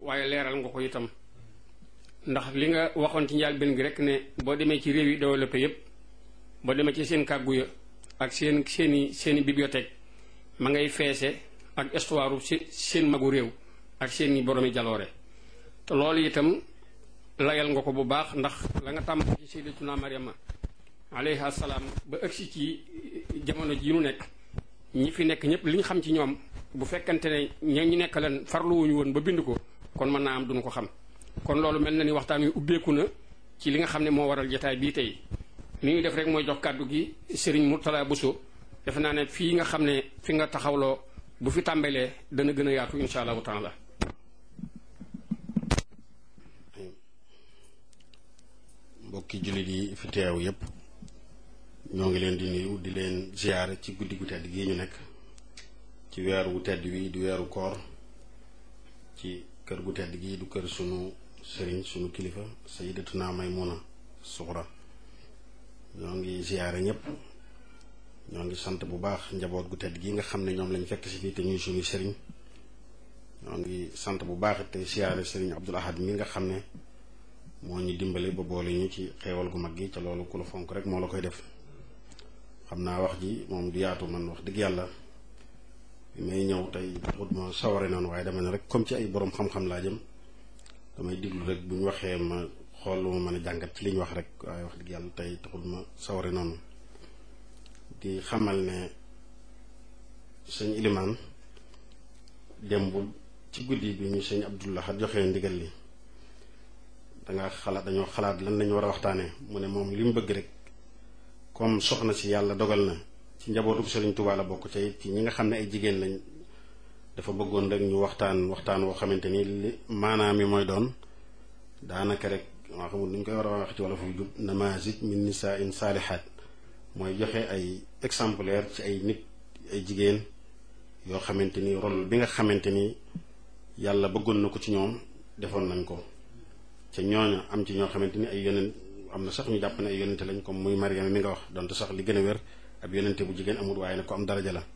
waaye leeral nga ko itam ndax li nga waxoon ci njëlbéen gi rek ne boo demee ci réew yi développé yépp boo demee ci seen kàggu ya ak seeni bibliothèque ma ngay feese ak histoire seen magu réew ak seeni boromi jaloore te loolu itam layal nga ko bu baax ndax la nga tàmm ci sayyidatuna Maryama alayha salaam ba ëgsi ci jamono ji nu nekk ñi fi nekk ñëpp li ñu xam ci ñoom bu fekkante ne ñi nekk leen farluwuñu woon ba bind ko kon mën naa am duñu ko xam kon loolu mel na ni waxtaan wi ubbeeku na ci li nga xam ne moo waral jotaay bii tey li ñuy def rek mooy jox kàddu gi Serigne Mourtala Bousso defe naa ne fii nga xam ne fi nga taxawloo bu fi tàmbalee dana gën a yaatu insha allahu taala. mbokki jullit yi fi teew yépp ñoo ngi leen di nuyu di leen ziyaare ci guddi gu tedd gii ñu nekk ci weeru wu tedd wi di weeru koor ci kër gu tedd gii du kër sunu sëriñ sunu kilifa sayyidatuna Maymuna Suxra ñoo ngi ziyaare ñëpp ñoo ngi sant bu baax njaboot gu tedd gi nga xam ne ñoom lañ fekk si fii te ñuy suñu sëriñ ñoo ngi sant bu baax te ziyaare sëriñ Abdul Ahad mi nga xam ne moo ñu dimbale ba boole ñu ci xeewal gu mag gi ca loolu ku la fonk rek moo la koy def xam naa wax ji moom du yaatu man wax dëgg yàlla bi may ñëw tey taxut ma saware noonu waaye dama ne rek comme ci ay borom xam-xam laa jëm damay diglu rek bu ñu waxee ma xool lu ma mën a jàngat ci li ñu wax rek waaye wax dëgg yàlla tey taxut ma saware noonu di xamal ne sëñ Ilimaan démb ci guddi bi ñu sëñ Abdullah joxee ndigal li dañoo xalaat lan lañu war a waxtaanee mu ne moom li mu bëgg rek comme soxna si yàlla dogal na ci njabootu Sëriñ Tuubaa la bokk ca it ci ñi nga xam ne ay jigéen lañ dafa bëggoon rek ñu waxtaan woo xamante ni li maanaam mi mooy doon daanaka rek waa xamul nu ñu koy war a wax ci wala fu jub namazij min nisaa'in saalihaat mooy joxe ay exemplaire ci ay nit ay jigéen yoo xamante ni rôle bi nga xamante ni yàlla bëggoon na ko ci ñoom defoon nañ ko ca ñooña am ci ñoo xamante ni ay yonent am na sax ñu jàpp ne ay yonente lañ comme muy Mariama mi nga wax donte sax li gën a wér ab yonente bu jigéen amul waaye nag ko am daraja la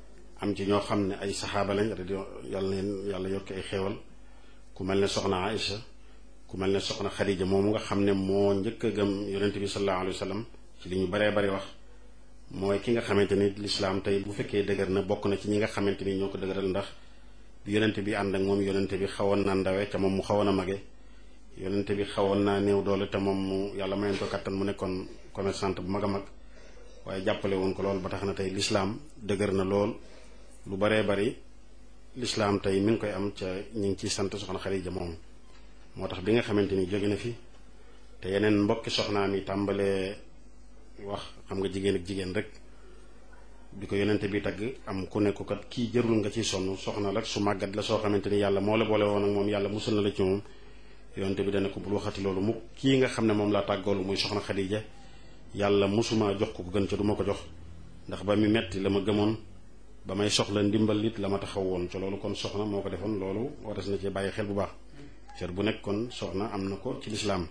am ci ñoo xam ne ay saxaaba lañ yàlla leen yàlla yokki ay xeewal ku mel ne soxna Aïcha ku mel ne soxna Xadija moomu nga xam ne moo njëkk a gëm yonente bi sallallahu alayhi wa sallam ci li ñu baree bari wax mooy ki nga xamante ni lislaam tey bu fekkee dëgër na bokk na ci ñi nga xamante ni ñoo ko dëgëral ndax bi yonente bi ànd ak moom yonente bi xawoon na ndawe ca moom mu xawoon a mage yonente bi xawoon naa néew doole te moom mu yàlla mayoon ko kattan mu nekkoon commerçante bu mag a mag waaye jàppale woon ko lool ba tax na tey lislaam dëgër na lool lu baree bari lislaam tey mi ngi koy am ca ñu ngi ciy sant soxna Xadija moom moo tax bi nga xamante ni jóge na fi te yeneen mbokki soxnaam yi tàmbalee wax xam nga jigéen ak jigéen rek bi ko yonente bi tagg am ku nekk kat kii jërul nga ciy sonn soxna la su màggat la soo xamante ni yàlla moo la boole woon ak moom yàlla musul na la ci moom yonente bi dana ko bul waxati loolu mu kii nga xam ne moom laa tàggoolu muy soxna Xadija yàlla musuma jox ko gën ca du ma ko jox ndax ba mi metti la ma gëmoon ba may soxla ndimbal it la ma taxaw woon ca loolu kon soxna moo ko defoon loolu waras na ci bàyyi xel bu baax cër bu nekk kon soxna am na ko ci lislaam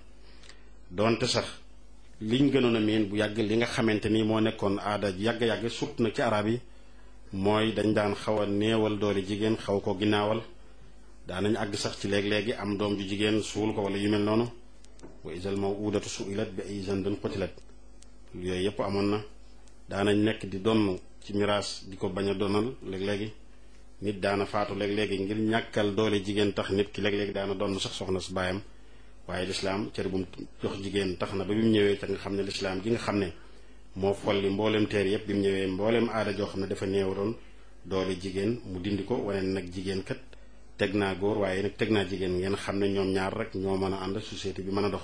doonte sax liñ gënoon a miin bu yàgg li nga xamante ni moo nekkoon aada yàgg-yàgg surtout nag ci arab yi mooy dañ daan xaw a néewal doole jigéen xaw ko ginnaawal daanañ àgg sax ci léeg-léegi am doom ju jigéen suul ko wala yu mel noonu wa isal mawudatu suilat bi ay zanbin qutilat yooyu yëpp amoon na daanañ nekk di donn ci miraas di ko bañ a donal léeg-léegi nit daana faatu léeg-léegi ngir ñàkkal doole jigéen tax nit ki léeg-léegi daana donn sax soxna su baayam waaye lislaam cër bu mu jox jigéen tax na ba bi mu ñëwee te nga xam ne lislaam gi nga xam ne moo folli mboolem teer yëpp bi mu ñëwee mboolem aada joo xam ne dafa néewaroon doole jigéen mu dindi ko wane nag jigéen kat teg naa góor waaye nag teg naa jigéen ngeen xam ne ñoom ñaar rek ñoo mën a ànd société bi mën a dox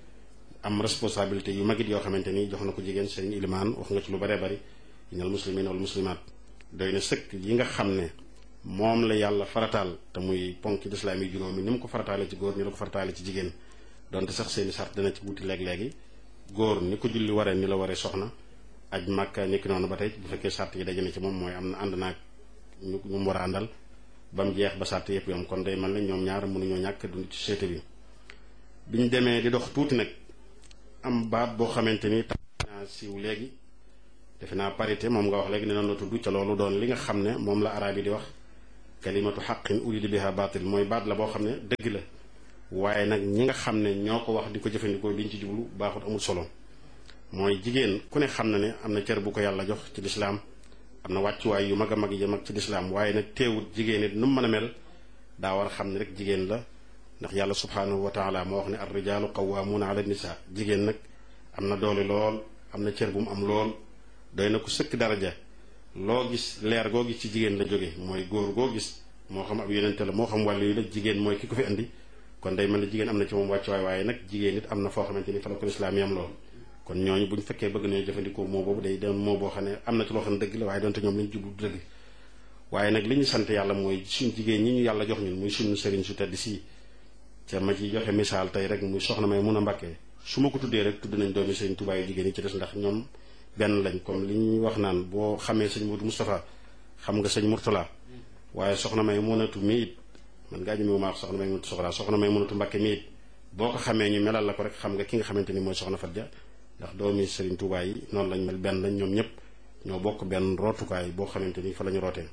am responsabilité yu magit yoo xamante ni jox na ko jigéen sëriñ Ilimaan wax nga ci lu baree bari inal muslimin wal muslimaat doy na sëkk yi nga xam ne moom la yàlla farataal te muy ponk lislaam yi juróomi ni mu ko farataale ci góor ni la ko farataale ci jigéen donte sax seeni sart dana ci wuti léeg-léegi góor ni ko julli waree ni la waree soxna aj màkka ni ki noonu ba tey bu fekkee sart yi daje na ci moom mooy am na ànd naag ñu mu war a àndal ba mu jeex ba sart yëpp yom kon day mel ne ñoom ñaar mënuñoo ñàkk dund ci société bi biñ demee di dox tuuti nag am baat boo xamante ni tax naa siiw léegi defe naa parité moom nga wax léegi ne noonu la tudd ca loolu doon li nga xam ne moom la arab yi di wax kalimatu xaqin urida biha baatil mooy baat la boo xam ne dëgg la waaye nag ñi nga xam ne ñoo ko wax di ko jëfandikoo liñ ci jublu baaxut amul solo mooy jigéen ku ne xam na ne am na cër bu ko yàlla jox ci lislaam am na wàccuwaay yu mag a mag yi mag ci lislaam waaye nag teewut jigéen it nu mu mën a mel daa war a xam ne rek jigéen la ndax yàlla subhaanahu wa taala moo wax ne ar rijaalu qawwaamuuna ala nisaa jigéen nag am na doole lool am na cër bu mu am lool doy na ko sëkk daraja loo gis leer goo gis ci jigéen la jóge mooy góor goo gis moo xam ab yonente la moo xam wàllu yu la jigéen mooy ki ko fi andi kon day mel ne jigéen am na ci moom wàccuwaay waaye nag jigéen it am na foo xamante ni fa la ko lislaam yam lool kon ñooñu bu ñu fekkee bëgg nañu jëfandikoo moo boobu day doon moo boo xam ne am na ci loo xam ne dëgg la waaye doonte ñoom lañu jublu dëgg waaye nag li ñu sant yàlla mooy suñ jigéen ñi ñu yàlla jox ñun muy suñu sëriñ su tedd si ca ma ci joxe misaal tey rek muy soxna may mun a Mbàkke su ma ko tuddee rek tudd nañ doomi sëriñ Tuubaa yu jigéen yi ci des ndax ñoom benn lañ comme li ñuy wax naan boo xamee sëñ Modou Moustapha xam nga sëñ Mourtala waaye soxna may munatu mi it man ngaa ñëme ma wax soxna may munatu soxna may munatu Mbàkke mi it boo ko xamee ñu melal la ko rek xam nga ki nga xamante ni mooy soxna Fatja ndax doomi sëriñ Tuubaa yi noonu lañ mel benn lañ ñoom ñëpp ñoo bokk benn rootukaay boo xamante ni fa la ñu rootee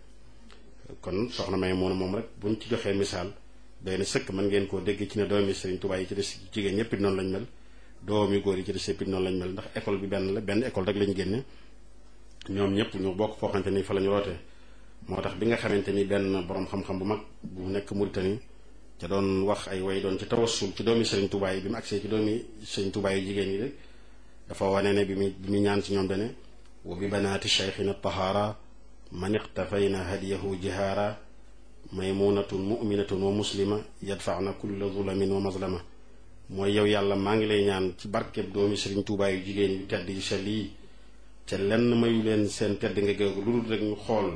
kon soxna may moom rek buñ ci joxee misaal doy na sëkk mën ngeen koo dégg ci ne doomi sëriñ Tuubaa yi ci des jigéen ñëpp it noonu lañ mel doomi góor yi ci des yëpp it noonu lañ mel ndax école bi benn la benn école rek lañ génne ñoom ñëpp ñu bokk foo xamante ni fa la ñu rootee moo tax bi nga xamante ni benn borom xam-xam bu mag bu nekk Mauritanie ca doon wax ay way doon ci tawassul ci doomi sëriñ Tuubaa yi bi mu agsee ci doomi sëriñ Tuubaa yu jigéen yi rek dafa wane ne bi mu ñaan ci ñoom dane wa bi banaati cheikhina tahaara man iqtafayna hadiyahu jihaara maymunatun muminatun wa muslima yadfaana kulla zulamin wa mazlama mooy yow yàlla maa ngi lay ñaan ci barkeb doomi sëriñ Tuubaa yu jigéen yu tedd yu sell yi ca lenn mayu leen seen tedd nga géegu lu dul rek ñu xool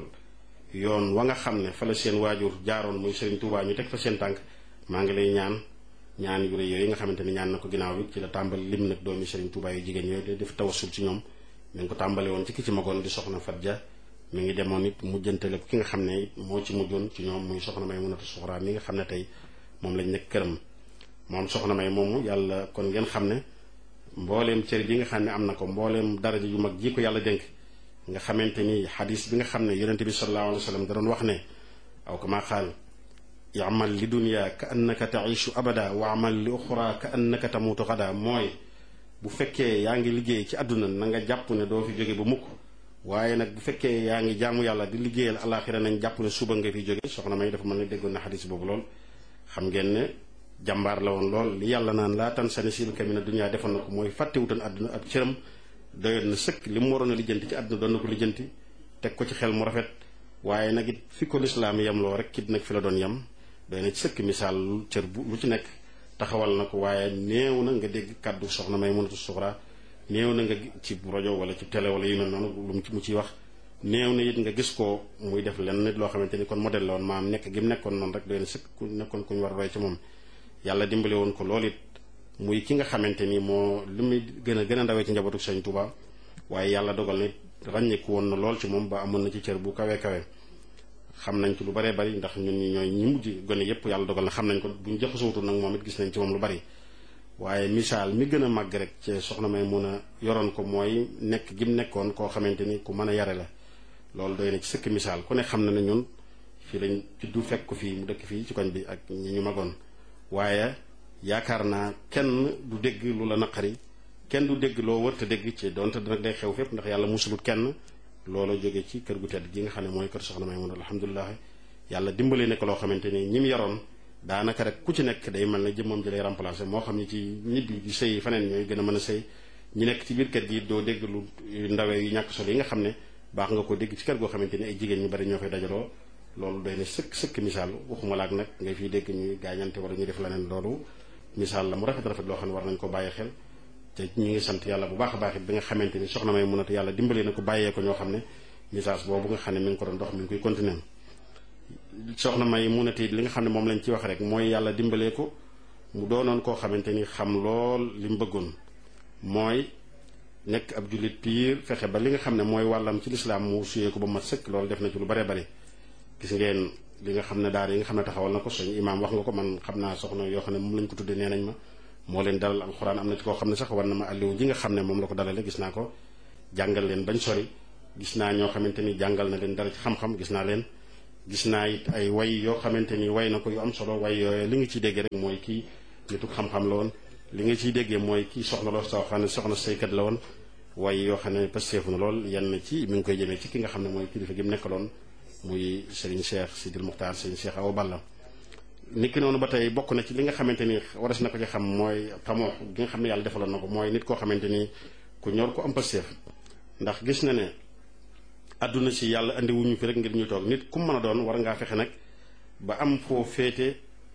yoon wa nga xam ne fa la seen waajur jaaroon muy sëriñ Tuubaa ñu teg fa seen tànk maa ngi lay ñaan yu rëy yooyu nga xamante ni ñaan na ko ginnaaw bi ci la tàmbali lim nag doomi sëriñ Tuubaa yu jigéen yooyu def tawassul ci ñoom mi ngi ko tàmbale woon ci ki ci magoon di soxna Fatja mi ngi demoon it mujjantale ki nga xam ne it moo ci mujjoon ci ñoom muy soxna may munatu suxraa mi nga xam ne tey moom lañ nekk këram moom soxna may moomu yàlla kon ngeen xam ne mbooleem cër bi nga xam ne am na ko mbooleem daraja yu mag ji ko yàlla dénk nga xamante ni xadis bi nga xam ne yonente bi sallallahu alayhi wa sallam da doon wax ne aw kama qaal i'mal li dunya ka annaka taishu abada wa amal li uxra ka annaka tamutu xada mooy bu fekkee yaa ngi liggéey ci àdduna na nga jàpp ne doo fi jóge ba mukk waaye nag bu fekkee yaa ngi jaamu yàlla di liggéeyal alaxira nañ jàpp ne suba nga fi jóge soxna may dafa mën ne déggoon na xadis boobu lool xam ngeen ne jàmbaar la woon lool li yàlla naan laa tan sa nasiibaka mina dunya defoon na ko mooy fàttewutoon àdduna ak cëram doyoon na sëkk li mu waroon a lijjanti ci àdduna doon na ko lijjanti teg ko ci xel mu rafet waaye nag it fi ko lislaam yem loo rek kit nag fi la doon yem doy na ci sëkk misaal cër bu lu ci nekk taxawal na ko waaye néew na nga dégg kàddu soxna may munatu suxraa néew na nga ci rajo wala ci télé wala yu mel noonu lu mu ciy wax néew na it nga gis ko muy def lenn nit loo xamante ni kon modèle la woon maam nekk gi mu nekkoon noonu rek doy na sëkk ku nekkoon ku ñu war a roy ci moom yàlla dimbale woon ko loolu it muy ki nga xamante ni moo li muy gën a ndawee ci njabootu Sëriñ Tuubaa waaye yàlla dogal nit ràññeeku woon na lool ci moom ba amoon na ci cër bu kawe kawe xam nañ ci lu baree bari ndax ñun ñi ñooy ñi mujj gone yépp yàlla dogal na xam nañ ko buñ jaxasootul nag moom it gis nañ ci moom lu bari waaye misaal mi gën a màgg rek ci soxna may mun a yoroon ko mooy nekk gi mu nekkoon koo xamante ni ku mën a yare la loolu doy na ci sëkk misaal ku ne xam na ne ñun fii lañ juddu fekk ko fii mu dëkk fii ci koñ bi ak ñi ñu magoon waaye yaakaar naa kenn du dégg lu la naqari kenn du dégg loo wërta dégg ci donte nag day xew fépp ndax yàlla musulut kenn loolu jóge ci kër gu tedd gi nga xam ne mooy kër soxna may mun alhamdulilah yàlla dimbale ne ko loo xamante ni ñi mu yaroon daanaka rek ku ci nekk day mel ne jëmmam ji lay remplacer moo xam ni ci ñibbi di sëy faneen ñooy gën a mën a sëy ñi nekk ci biir kër gi doo dégg lu ndawee yu ñàkk solo yi nga xam ne baax nga ko dégg ci kër goo xamante ni ay jigéen ñu bari ñoo fay dajaloo loolu doy na sëkk misaal waxuma laak nag ngay fiy dégg ñuy gaañante wala ñuy def leneen loolu misaal la mu rafet loo xam ne war nañ ko bàyyi xel te ñu ngi sant yàlla bu baax a baax it bi nga xamante ni soxna may munatu yàlla dimbali na ko bàyyee ko ñoo xam ne message boobu nga xam ne mi ngi ko doon dox mi ngi koy continuer soxna may munatu li nga xam ne moom lañ ci wax rek mooy yàlla dimbalee ko mu doonoon koo xamante ni xam lool li mu bëggoon mooy nekk ab jullit piir fexe ba li nga xam ne mooy wàllam ci lislaam mu suyee ko ba mat sëkk loolu def na ci lu bare bare gis ngeen li nga xam ne daara yi nga xam ne taxawal na ko suñu imaam wax nga ko man xam naa soxna yoo xam ne moom lañ ko tuddee nee nañ ma moo leen dalal alxuraan am na ci koo xam ne sax war na ma àlliwu ji nga xam ne moom la ko dalale gis naa ko jàngal leen bañ sori gis naa ñoo xamante ni jàngal na leen dara ci xam-xam gis naa leen gis naa it ay way yoo xamante ni way na ko yu am solo way yooyu li nga ciy déggee rek mooy kii nitu xam-xam la woon li nga ciy déggee mooy kii soxna la soo xam ne soxna saykat la woon way yoo xam ne pasteefu na lool yenn ci mi ngi koy jëmee ci ki nga xam ne mooy kilifa gi mu nekkaloon muy Serigne Cheikh Sidil Muxtaar Serigne Cheikh Awa Balla niki noonu ba tey bokk na ci li nga xamante ni waras na ko ci xam mooy xamoo gi nga xam ne yàlla defaloon na ko mooy nit koo xamante ni ku ñor ko am pasteef ndax gis na ne àdduna si yàlla andi wuñu fi rek ngir ñu toog nit ku mën a doon war ngaa fexe nag ba am foo féete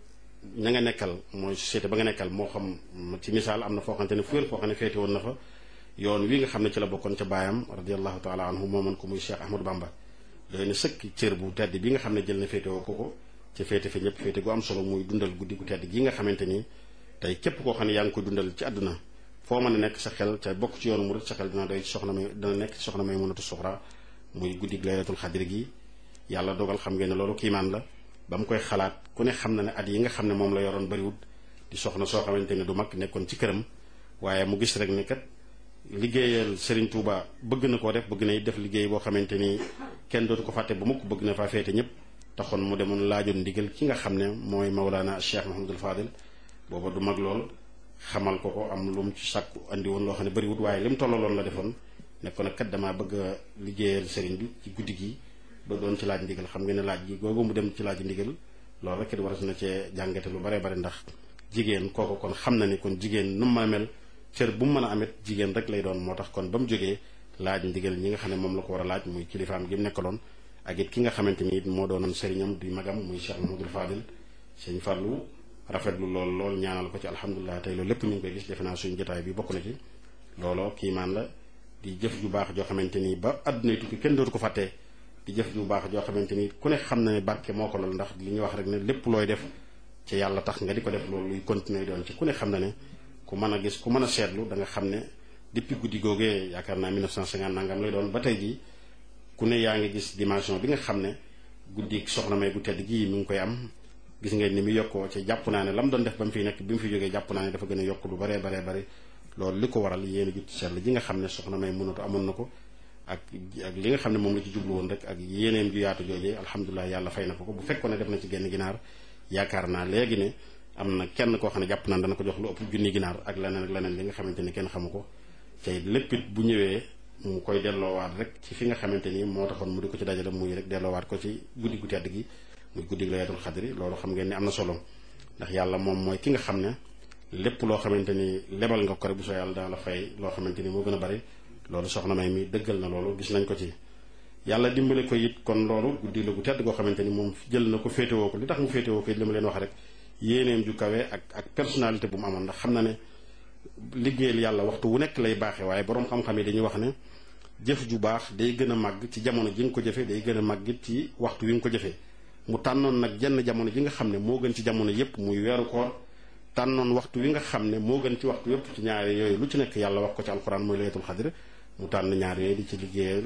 ña nga nekkal mooy société ba nga nekkal moo xam ci misaal am na foo xamante ne fuwér foo xam ne féete woon na fa yoon wi nga xam ne ci la bokkoon ca baayam radiallahu taala anhu mooman ko muy Cheikh Ahmadou Bamba doy na sëkk cër bu tedd bi nga xam ne jël na féete woo ko ci féete fi ñëpp féete gu am solo muy dundal guddi gu tedd gi nga xamante ni tey képp koo xam ne yaa ngi koy dundal ci àdduna foo mën a nekk sa xel ca bokk ci yoonu murid sa xel dina doy ci soxna may dina nekk ci soxna may mënatu suxra muy guddi laylatul xadri gi yàlla dogal xam ngeen ne loolu kiimaan la ba mu koy xalaat ku ne xam na ne at yi nga xam ne moom la yoroon bariwut di soxna soo xamante ne du mag nekkoon ci këram waaye mu gis rek ne kat liggéeyal Serigne Touba bëgg na koo def bëgg na def liggéey boo xamante ni kenn dootu ko fàtte ba mukk bëgg na faa féete ñëpp taxoon mu demoon laajoon ndigal ki nga xam ne mooy Mawlana Cheikh Mahamadul Fadil booba du mag lool xamal ko am lu mu ci sàkku andi woon loo xam ne bariwut waaye li mu tollaloon la defoon nekkoon nag kat damaa bëgg a liggéeyal Serigne bi ci guddi gi ba doon ci laaj ndigal xam nga ne laaj gi googu mu dem ci laaj ndigal loolu rek it waras na cee jàngate lu bare bare ndax jigéen kooku kon xam na ni kon jigéen nu mu mën a mel cër bu mu mën a amit jigéen rek lay doon moo tax kon ba mu jógee laaj ndigal ñi nga xam ne moom la ko war a laaj muy kilifaam gi mu nekkaloon ak it ki nga xamante ni it moo doonoon sëriñam di magam muy Cheikh Mahamadul Fadil sëñ Fallou rafetlu lool ñaanal ko ci alhamdulilah tey loolu lépp ñu ngi koy gis defe naa suñu jotaay bi bokk na ci looloo kiimaan la di jëf ju baax joo xamante ni ba àdduna tukki kenn dootu ko fàttee di jëf ju baax joo xamante ni ku ne xam na ne barke moo ko lool ndax li ñuy wax rek ne lépp looy def ci yàlla tax nga di ko def loolu luy continuer doon ci ku ne xam na ne ku mën a gis ku mën a seetlu da nga xam ne depuis guddi googee yaakaar naa 1950 nangam lay doon ba tey jii ku ne yaa ngi gis dimension bi nga xam ne guddi soxna may gu tedd gii mi ngi koy am gis ngeen ni mu yokkoo ci jàpp naa ne la mu doon def ba mu fiy nekk bi mu fi jógee jàpp naa ne dafa gën a yokk lu baree bari loolu li ko waral yéen a jut ci sell ji nga xam ne soxna may mënatu amoon na ko ak li nga xam ne moom la ci jublu woon rek ak yéeneem ju yaatu joojee alhamdulilah yàlla fay na ko bu fekkoon ne def na ci genn ginaar yaakaar naa léegi ne am na kenn koo xam ne jàpp naan dana ko jox lu ëpp junni ginaar ak leneen li nga xamante ni kenn xamu ko tey léppit bu ñëwee mu koy delloowaat rek ci fi nga xamante ni moo taxoon mu di ko ci dajale muy rek delloowaat ko ci guddi gu tedd gi muy guddi laylatul xadri loolu xam ngeen ni am na solo ndax yàlla moom mooy ki nga xam ne lépp loo xamante ni lebal nga ko rek bu soo yàlla dana la fay loo xamante ni moo gën a bari loolu soxna may mi dëggal na loolu gis nañ ko ci yàlla dimbale ko it kon loolu guddi la gu tedd goo xamante ni moom jël na ko féetewoo ko li tax mu féetewoo ko it li ma leen wax rek yéeneem ju kawe ak personnalité bu mu amoon ndax xam na ne liggéeyal yàlla waxtu wu nekk lay baaxee waaye boroom xam-xam yi dañuy wax ne jëf ju baax day gën a màgg ci jamono ji nga ko jëfee day gën a màgg ci waxtu wi nga ko jëfee mu tànnoon nag jenn jamono ji nga xam ne moo gën ci jamono yépp muy weeru koor tànnoon waxtu wi nga xam ne moo gën ci waxtu yépp ci ñaari yooyu lu ci nekk yàlla wax ko ci alxuraan mooy laylatul xadr mu tànn ñaar yooyu di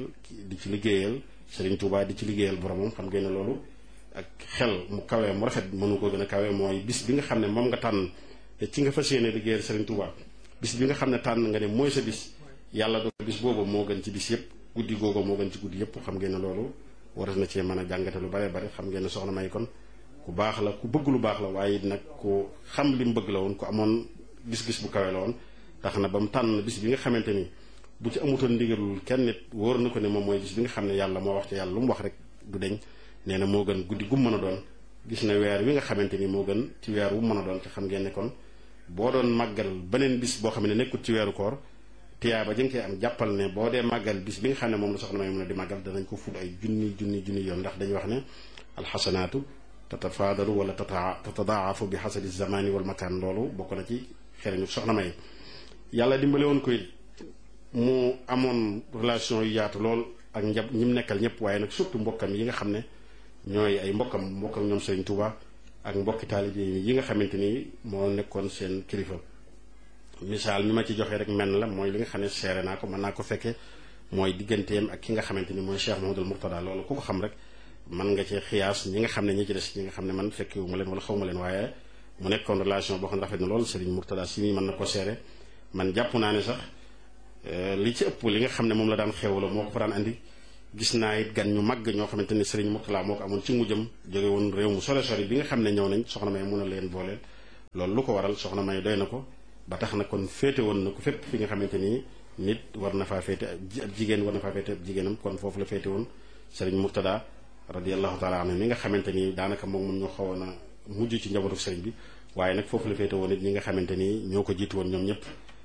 ci liggéeyal Serigne Touba di ci liggéeyal boromam xam ngeen ne loolu ak xel mu kawee mu rafet mënu ko gën a kawee mooy bis bi nga xam ne moom nga tànn te ci nga fas yéene liggéeyal Serigne Touba bis bi nga xam ne tànn nga ne mooy sa bis yàlla do bis boobu moo gën ci bis yépp guddi googu moo gën ci guddi yépp xam ngeen ne loolu waras na cee mën a jàngate lu bare bare xam ngeen ne soxna may kon ku baax la ku bëgg lu baax la waaye it nag ku xam li mu bëgg la woon ku amoon gis-gis bu kawe la woon tax na ba mu tànn bis bi nga xamante ni bu ci amutoon ndigalul kenn nit wóor na ko ne moom mooy bis bi nga xam ne yàlla moo wax ci yàlla lu mu wax rek du deñ nee na moo gën guddi gu mën a doon gis na weer wi nga xamante ni moo gën ci weer wu mën a doon te xam ngeen ne kon boo doon màggal beneen bis boo xam ne nekkul ci weeru koor tiyaaba jëng koy am jàppal ne boo dee màggal bis bi nga xam ne moom la soxna may mën a di màggal danañ ko ful ay junni yoon ndax dañuy wax ne alxasanaatu tatafaadalu wala tatadaafu bi xasabi zamani wal makaan loolu bokk na ci xereñu soxna may yàlla dimbale woon ko it mu amoon relation yu yaatu lool ak ñi mu nekkal ñëpp waaye nag surtout mbokkam yi nga xam ne ñooy ay mbokkam ñoom Serigne Touba ak mbokki taalibe yi nga xamante ni moo nekkoon seen kilifa misaal mi ma ci joxee rek menn la mooy li nga xam ne seere naa ko mën naa ko fekkee mooy digganteem ak ki nga xamante ni mooy Cheikh Mahamadul Murtada loolu ku ko xam rek mën nga cee xiyaas ñi nga xam ne ñi ci des ñi nga xam ne man fekkewu ma leen wala xaw ma leen waaye mu nekkoon relation boo xam ne rafet na lool Serigne Murtada si mii mën na ko seere man jàpp naa ne sax li ci ëpp li nga xam ne moom la daan xew la moo ko fa daan andi gis naa it gan ñu màgg ñoo xamante ne Serigne Mourtala moo ko amoon ci mujjam jóge woon réew mu sore sori bi nga xam ne ñëw nañ soxna May mun a leen booleel loolu lu ko waral soxna May doy na ko ba tax na kon féete woon na ko fépp fi nga xamante ni nit war na faa féete ab jigéen war na faa féete ab jigéenam kon foofu la féete woon Serigne Mourtada radiyallahu taala anhu mi nga xamante ni daanaka moom ñu xawoon a mujj ci njabootu Serigne bi waaye nag foofu la féete woon it ñi nga xamante ni ñoo ko jiitu woon ñoom ñëpp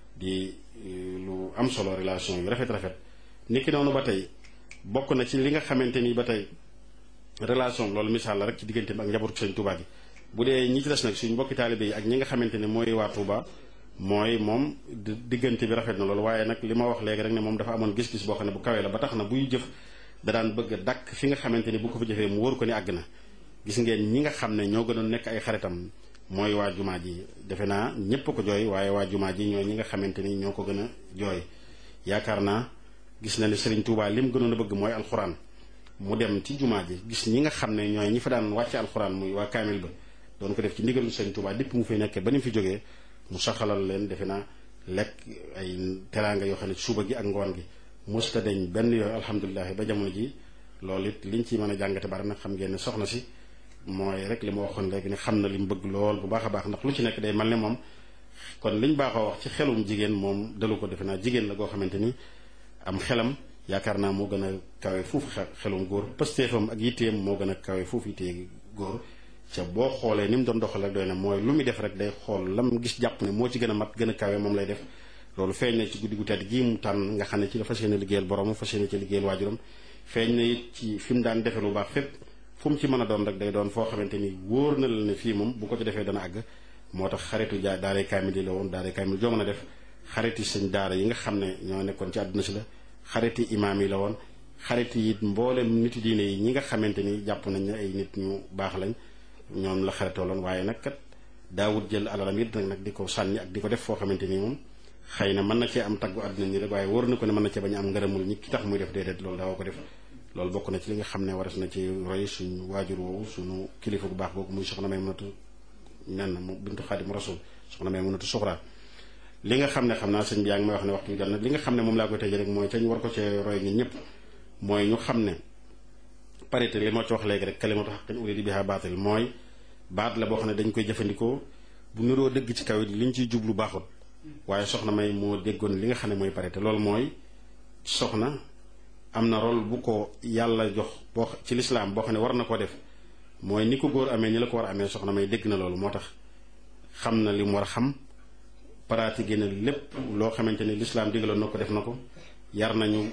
di lu am solo relation yu rafet niki noonu ba tey bokk na ci li nga xamante ni ba tey relation loolu misaal la rek ci diggante bi ak njabootu Serigne Touba gi bu dee ñi ci des nag suñ mbokki taalibe yi ak ñi nga xamante ne mooy waa Touba mooy moom diggante bi rafet na loolu waaye nag li ma wax léegi rek ne moom dafa amoon gis-gis boo xam ne bu kawee la ba tax na buy jëf da daan bëgg a dàkk fi nga xamante ni bu ko fa jëfee mu wóor ko ni àgg na gis ngeen ñi nga xam ne ñoo gënoon nekk ay xaritam mooy waa jumaa ji defe naa ñépp ko jooy waaye waa jumaa ji ñooy ñi nga xamante ni ñoo ko gën a jooy yaakaar naa gis na ne Serigne Touba lim gënoon a bëgg mooy alxuraan mu dem ci jumaa ji gis ñi nga xam ne ñooy ñi fa daan wàcce alxuraan muy waa kaamil ba doon ko def ci ndigalu Serigne Touba dépp mu fi nekkee ba ni mu fi jógee mu saxalal leen defe naa lekk ay teraanga yoo xam ne suba gi ak ngoon gi musta deñ benn yooyu alhamdulilah ba jamono ji loolu it liñ ci mën a jàngate bari nag xam ngeen ne soxna si mooy rek li ma waxoon léegi ne xam na li mu bëgg lool bu baax a baax ndax lu ci nekk day mel ne moom kon liñ baaxoo wax ci xelum jigéen moom dalu ko defe naa jigéen la goo xamante ni am xelam yaakaar naa moo gën a kawe fuuf xelum góor pëstéefam ak yitteem moo gën a kawe fuuf yittee góor ca boo xoolee ni mu doon doxal rek doy na mooy lu muy def rek day xool lam gis jàpp ne moo ci gën a mat gën a kawe moom lay def loolu feeñ na ci guddi gu tedd gii mu tànn nga xam ne ci la fas yéene liggéeyal borom fas yéene ci liggéeyal waajuram feeñ na it ci fi mu daan defe lu baax fépp fu mu ci mën a doon rek day doon foo xamante ni wóor na la ne fii moom bu ko ci defee dana àgg moo tax xaritu daaray kaamil yi la woon daaray kaamil joo mën a def xariti sëñ daara yi nga xam ne ñoo nekkoon ci àdduna si la xariti imaam yi la woon xariti it mboolem niti diine yi ñi nga xamante ni jàpp nañ ne ay nit ñu baax lañ ñoom la xaritoo loon waaye nag kat daawut jël alalam it nag di ko sànni ak di ko def foo xamante ni moom xëy na mën na cee am taggu àdduna ni rek waaye wóor na ko ne mën na cee bañ a am ngërëmul ñi ki tax muy def déedéet loolu daawoo ko def loolu bokk na ci li nga xam ne waras na ci roy suñu waajur woowu suñu kilifa gu baax googu muy soxna Maymunatu nen mu bintu Xaadim Rasul soxna Maymunatu Suxra li nga xam ne xam naa sëñ bi yaa ngi may wax ne waxtu bi jot na li nga xam ne moom laa koy tëjee rek mooy te ñu war ko cee roy ñun ñëpp mooy ñu xam ne parité li moo ci wax léegi rek kalimatu haqqin urida biha baatil mooy baat la boo xam ne dañ koy jëfandikoo bu niroo dëgg ci kaw it liñ ciy jublu baaxul waaye soxna May moo déggoon li nga xam ne mooy parité loolu mooy soxna am na rôle bu ko yàlla jox boo ci lislaam boo xam ne war na koo def mooy ni ko góor amee ni la ko war a amee soxna May dégg na loolu moo tax xam na li mu war a xam pratiqué na lépp loo xamante ni lislaam digaloon na ko def na ko yar nañu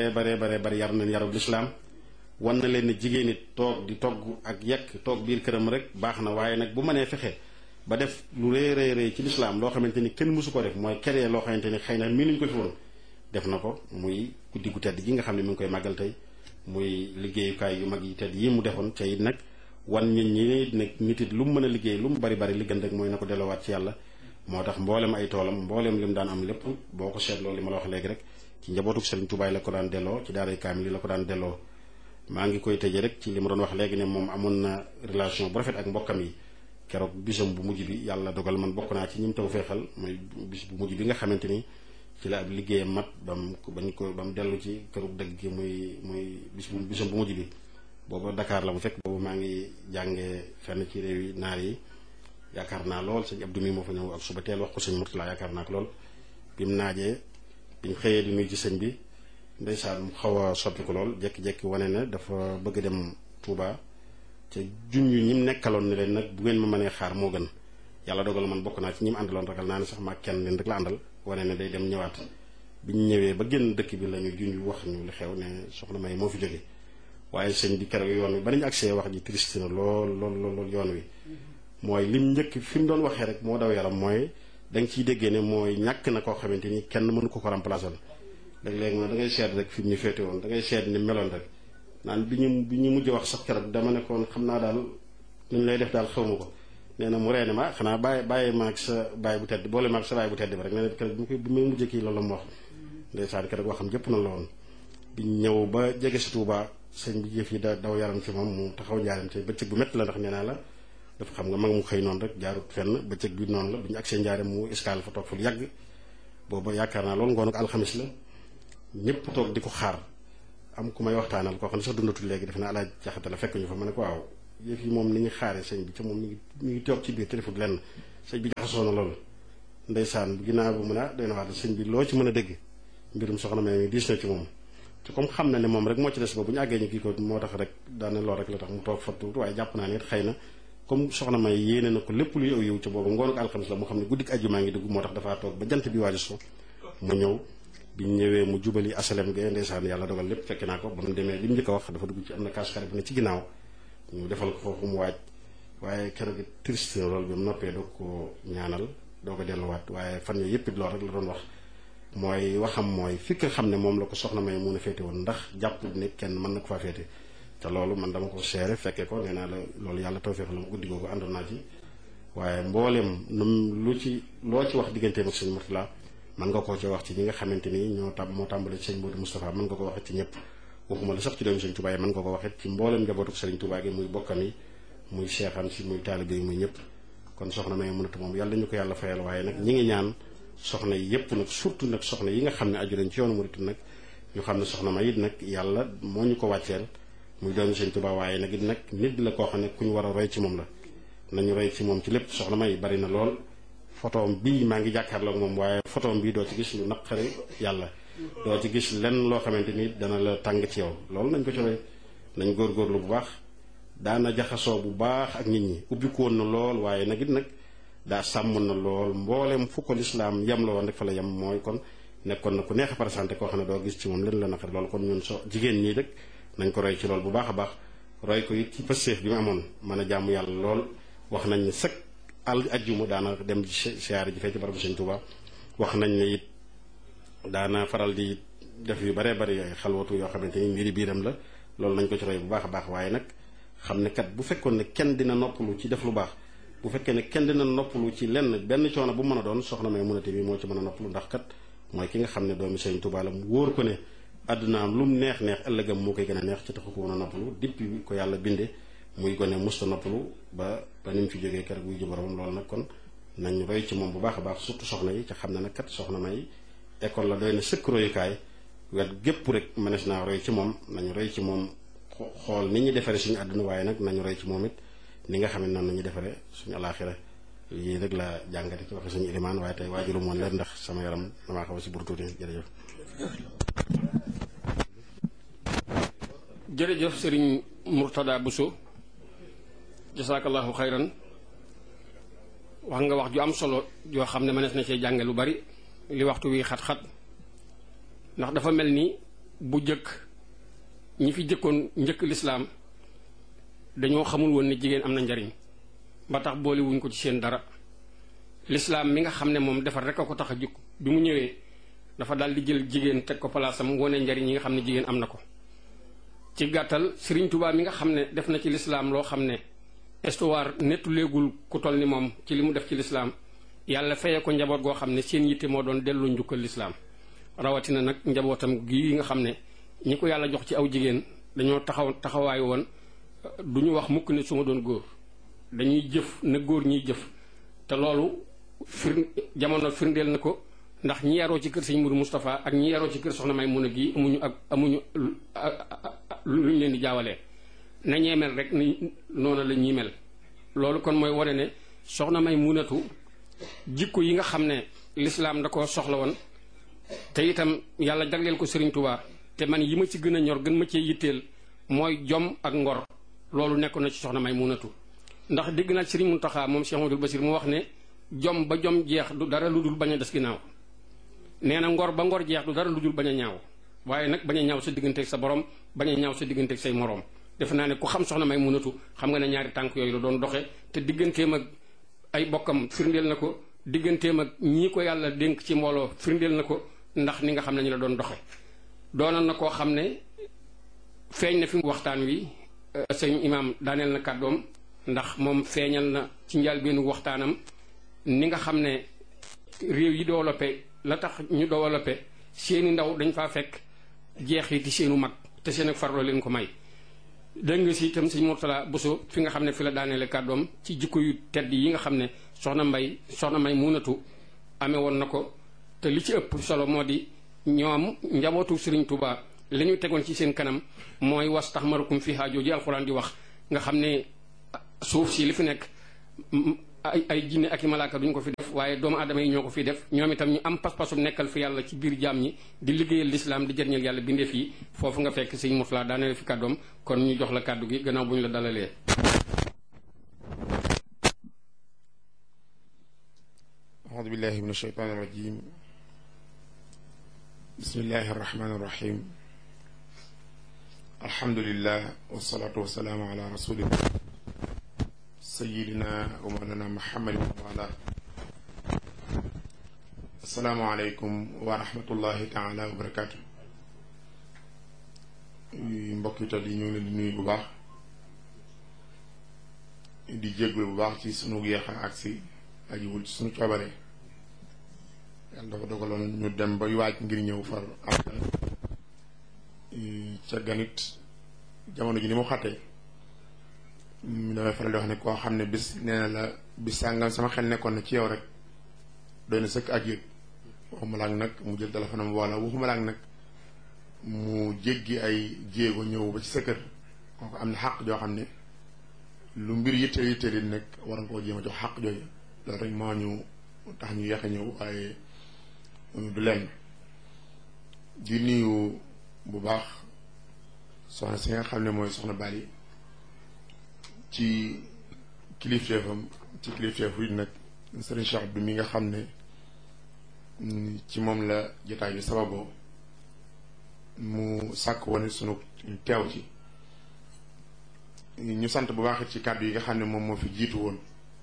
bare yar nañ yarub lislaam wan na leen ne jigéen it toog di togg ak yekk toog biir këram rek baax na waaye nag bu mënee fexe ba def lu rëy ci lislaam loo xamante ni kenn mësu ko def mooy keree loo xamante ni xëy na mii nuñ ko fi woon def na ko muy guddi gu tedd gi nga xam ne mi ngi koy màggal tey muy liggéeyukaay yu mag yi tedd yi mu defoon ca it nag wan nit ñi nag nit it lu mu mën a liggéey lu mu bari li gën rek mooy na ko delloowaat ci yàlla moo tax mboolem ay toolam mboolem li mu daan am lépp boo ko seetloo li ma la wax léegi rek ci njabootu Serigne Touba la ko daan delloo ci daaray kaamil la ko daan delloo maa ngi koy tëjee rek ci li ma doon wax léegi ne moom amoon na relation bu rafet ak mbokkam yi keroog bisam bu mujj bi yàlla dogal man bokk naa ci ñim taw feexal mooy bis bu mujj bi nga xamante ni ci la ab liggéeyam mat ba mu dellu ci këru dëgg gi muy bisam bu mujj bi booba Dakar la mu fekk boobu maa ngi jàngee fenn ci réew yi naar yi yaakaar naa lool sëñ Abdou mi moo fa ñëw ak suba teel wax ko sëñ Murtala yaakaar naa ko lool bi mu naajee bi ñu xëyee di nuyu ci sëñ bi ndeysaan mu xaw a soppi ko lool jékki-jékki wane ne dafa bëgg dem Touba ca junj ñi mu nekkaloon ne leen nag bu ngeen ma mënee xaar moo gën yàlla dogal man bokk naa ci ñi mu àndaloon ragal naa ne sax maa kenn leen rek la àndal wane ne day dem ñëwaat bi ñu ñëwee ba génn dëkk bi la ñu junj wax ñu li xew ne soxna May moo fi jóge waaye sëñ bi keroog yoon wi ba nañu agsee wax ji triste na lool yoon wi mooy lim njëkk fi mu doon waxee rek moo daw yaram mooy da nga ciy déggee ne mooy ñàkk na koo xamante ni kenn mënu ko remplacer léeg-léeg da ngay seet rek fi mu ñu féete woon da ngay seet ni meloon rek naan bi ñu mujj wax sax keroog dama nekkoon xam naa daal nuñ lay def daal xaw ma ko nee na mu reene ma xanaa bàyyi ma ak sa baay bu tedd boole ma ak sa baay bu tedd ba rek nee na keroog bi muy mujj kii loolu la mu wax ndeysaan keroog waxam jëpp na la woon bi ñëw ba jege si Touba sëñ bi jëf yi daw yaram ci moom mu taxaw njaaram te bëccëg bu métti la ndax nee naa la dafa xam nga mag mu xëy noonu rek jaarut fenn bëccëg bi noonu la bi ñu agsee njaaram mu escale fa toog fa lu yàgg booba yaakaar naa loolu ngoon ak alxamis la ñëpp toog di ko xaar am ku may waxtaanal koo xam ne sax dundatul léegi def na alaaj jaxate la fekk ñu fa ma ne ko waaw yëf yi moom ni ñu xaare sëñ bi ca moom mi ngi toog ci biir téléphone lenn sëñ bi jaxasoo na loolu ndeysaan ginnaaw bu mun a doy na waat sëñ bi loo ci mën a dégg mbirum soxna May diis na ci moom te comme xam na ne moom rek moo ci des ba bu ñu àggee ñu kii ko moo tax rek daane lool rek la tax mu toog fattu waaye jàpp naa ne it xëy na comme soxna May yéene na ko lépp luy aw yiw ca boobu ngoonu ko alxames la mu xam ne guddik àjjuma ngi dugg moo tax dafaa toog ba jant bi waaju so mu ñëw biñ ñëwee mu jubali asalem ga ndeysaan yàlla dogal lépp fekk naa ko ba mu demee li mu njëkk a wax dafa dugg ci am na kaas xarit bu ne ci ginnaaw ñu defal ko foofu mu waaj waaye keroog it triste loolu bi mu noppee doo ko ñaanal doo ko delluwaat waaye fan yooyu yëpp it loolu rek la doon wax mooy waxam mooy fi nga xam ne moom la ko soxna May mun a féete woon ndax jàpp ne kenn mën na ko faa féete te loolu man dama ko seere fekkee ko nee naa la loolu yàlla tawfeex la mu guddi googu àndoon naa ci waaye mbooleem loo ci wax digganteem ak sëñ Murtala mën nga koo ci wax ci ñi nga xamante ni moo tàmbale ci sëñ Modou Moustapha mën nga ko waxit ci ñëpp waxuma la sax ci doomu sëñ Touba yi mën nga ko waxit ci mbooleem njabootu sëriñ Touba gi muy bokkam yi muy seexam si muy taalibe yi muy ñëpp kon soxna May mënatu moom yàlla ñu ko yàlla fayal waaye nag ñi ngi ñaan soxna yi yëpp nag surtout nag soxna yi nga xam ne aju nañ ci yoonu murit nag ñu xam ne soxna May it nag yàlla moo ñu ko wàcceel muy doomu sëñ Touba waaye nag it nag nit la koo xam ne ku ñu war a roy ci moom la nañu roy ci moom ci lépp soxna May bari na lool photoom bii maa ngi jàkkaarloog moom waaye photoom bii doo ci gis lu naqari yàlla doo ci gis lenn loo xamante ni dana la tàng ci yow loolu nañ ko ci roy nañ góorgóorlu bu baax daana jaxasoo bu baax ak nit ñi ubbi ko woon na lool waaye nag it nag daa sàmm na lool mboolem fu ko lislaam yem la woon rek fa la yem mooy kon nekkoon na ku neex a présenté koo xam ne doo gis ci moom leen la naqari loolu kon ñun jigéen ñii rek nañ ko roy ci lool bu baax a baax roy ko it ci pëstéef bi mu amoon mën a jàmm yàlla lool wax nañ ne sëkk ajjuma daana dem ci siyaare ji fee ci barabu Sëñ Tuubaa wax nañ ne it daana faral di def yu baree bari yooyu xalwatu yoo xamante ni mbiri biiram la loolu nañ ko ci roy bu baax a baax waaye nag xam ne kat bu fekkoon ne kenn dina noppalu ci def lu baax bu fekkee ne kenn dina noppalu ci lenn benn coono bu mën a doon soxna May munate bi moo ci mën a noppalu ndax kat mooy ki nga xam ne doomi Sëñ Tuubaa la mu wóor ko ne àddunaam lu mu neex ëllëgam moo koy gën a neex ci taxu ko woon a noppalu depuis ko yàlla binde muy gone musta noppalu ba ni mu fi jógee keroog wuy ji borom loolu nag kon nañ roy ci moom bu baax a baax surtout soxna yi ca xam ne nag kat soxna May école la doy na sëkk royukaay wet gépp rek mënees naa roy ci moom nañu roy ci moom xool ni ñu defaree suñu àdduna waaye nag nañu roy ci moom it ni nga xam ne noonu nañu defaree suñu alaaxira yii rek la jàngate ci waxe suñu ilimaan waaye tey waajuru moon leen ndax sama yaram damaa xaw a si buru tuuti jërëjëf jërëjëf sëriñ Murtada Bousso jasaakallahu xayran wax nga wax ju am solo joo xam ne mënees na cee jànge lu bari li waxtu wi xat-xat ndax dafa mel ni bu jëkk ñi fi jëkkoon njëkk lislaam dañoo xamul woon ne jigéen am na njariñ ba tax boole wuñ ko ci seen dara lislaam mi nga xam ne moom defar rek a ko tax a jukk bi mu ñëwee dafa daal di jël jigéen teg ko palaasam wone njariñ yi nga xam ne jigéen am na ko ci gàttal Sëriñ Tuubaa mi nga xam ne def na ci lislaam loo xam ne histoire nettu léegul ku toll ni moom ci li mu def ci lislaam yàlla feye ko njaboot goo xam ne seen yitte moo doon delloo njukkal lislaam rawatina nag njabootam gii nga xam ne ñi ko yàlla jox ci aw jigéen dañoo taxawaay woon du ñu wax mukk ne su ma doon góor dañuy jëf na góor ñiy jëf te loolu jamono firndeel na ko ndax ñi yaroo ci kër sëñ Mourou Moustapha ak ñi yaroo ci kër soxna May mun a gii amuñu luñ leen di jaawalee na ñee mel rek ni noonu la ñuy mel loolu kon mooy wane ne soxna May munatu jikko yi nga xam ne lislaam da ko soxla woon te itam yàlla jagleel ko Sëriñ Tuubaa te man yi ma ci gën a ñor gën ma cee yitteel mooy jom ak ngor loolu nekkoon na ci soxna May munatu ndax dégg naa Sëriñ Muntaxa moom Cheikh Amadou Bassir mu wax ne jom ba jom jeex du dara lu dul bañ a des ginnaaw nee na ngor ba ngor jeex du dara lu dul bañ a ñaaw waaye nag bañ a ñaaw sa digganteeg sa borom bañ a ñaaw sa digganteeg say moroom defe naa ne ku xam soxna May munatu xam nga ne ñaari tànk yooyu la doon doxe te digganteem ak ay bokkam firndeel na ko digganteem ak ñii ko yàlla dénk ci mbooloo firndeel na ko ndax ni nga xam ne ñu la doon doxe doonoon na koo xam ne feeñ na fi waxtaan wi sëñ imaam daaneel na kàddoom ndax moom feeñal na ci njëlbéenu waxtaanam ni nga xam ne réew yi développé la tax ñu développé seeni ndaw dañ faa fekk jeexiti seenu mag te seen ak farloo leen ko may dégg nga si itam sëñ Murtada Bousso fi nga xam ne fi la daaneele kàddoom ci jikko yu tedd yi nga xam ne soxna May munatu amee woon na ko te li ci ëpp solo moo di ñoom njabootu Sëriñ Tuubaa li ñu tegoon ci seen kanam mooy wastaxmarakum fiha jooju alxuraan di wax nga xam ne suuf si li fi nekk ay jinne ak i malaaka duñ ko fi def waaye doomu aadama yi ñoo ko fi def ñoom itam ñu am pas-pasu nekkal fi yàlla ci biir jaam ñi di liggéeyal lislaam di jëriñal yàlla bindeef yi foofu nga fekk sëñ Mourtalla daaneel fi kàddoom kon ñu jox la kàddu gi gannaaw bu ñu la dalalee. أعوذ بالله من الشيطان الرجيم بسم الله الرحمن الرحيم الحمد لله والصلاة والسلام على رسول الله سيدنا ومولانا محمد وعلى السلام عليكم ورحمة الله تعالى وبركاته mbokk yi tedd yi ñu ngi leen di nuyu bu baax di jégalu bu baax ci sunu yéex a agsi ajiwul ci sunu coobare yàlla dafa dogaloon ñu dem ba waaj ngir ñëw far am ca ganit jamono ji ni mu xattee damay faral di wax ne koo xam ne bis nee na la bis sàngam sama xel nekkoon na ci yow rek doy na sëkk ak yëg waxuma laak nag mu jël téléphone am wala waxuma laak nag mu jéggi ay jéego ñëw ba ci sa kër kooku am na xàq joo xam ne lu mbir yitteel yitteel it nag war nga koo jéem a jox xàq jooju loolu rek moo ñu tax ñu yeex a ñëw waaye du lenn di nuyu bu baax soxna si nga xam ne mooy soxna Bali ci kilifteefam ci kilifteefu it nag Serigne Cheikh Abdou mi nga xam ne ci moom la jotaay bi sababoo mu sàkk woon sunu teew ci ñu sant bu baax ci kàddu yi nga xam ne moom moo fi jiitu woon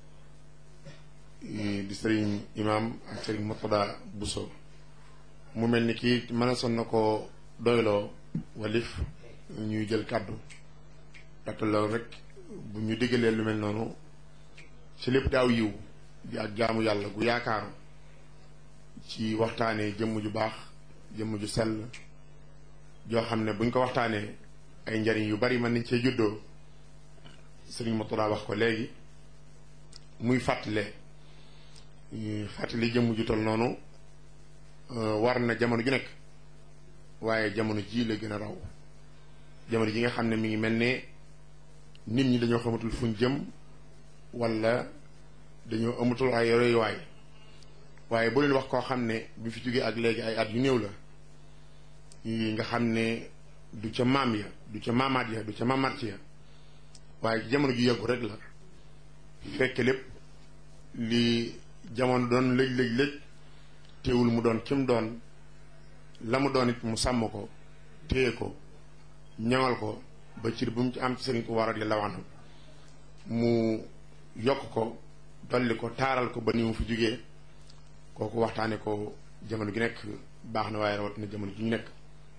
di sëriñ imam ak sëriñ Mourtada Bousso mu mel ni kii mën a son na ko doyloo walif ñuy jël kàddu ndaxte loolu rek bu ñu diggalee lu mel noonu ci lépp daaw yiw di ak jaamu yàlla gu yaakaaru ci waxtaanee jëmm ju baax jëmm ju sell joo xam ne buñ ko waxtaanee ay njariñ yu bari mën nañ cee juddoo sëriñ Mourtada wax ko léegi muy fàttali jëmm ju tol noonu war na jamono ju nekk waaye jamono ji la gën a raw jamono ji nga xam ne mi ngi mel ne nit ñi dañoo xamatul fuñ jëm wala dañoo amatul ay royuwaay waaye boo leen wax koo xam ne bi fi jógee ak léegi ay at yu néew la nga xam ne du ca maam ya du ca maamaat ya du ca maamaat ya waaye jamono ju yàggu rek la fekk lépp li jamono doon lëj teewul mu doon kim doon la mu doon it mu sàmm ko téye ko ñaŋal ko ba cir bu mu ci am ci sëriñ ko war a di lawanam mu yokk ko dolli ko taaral ko ba ni mu fi jógee kooku waxtaane ko jamono gi nekk baax na waaye rawatina jamono ji ñu nekk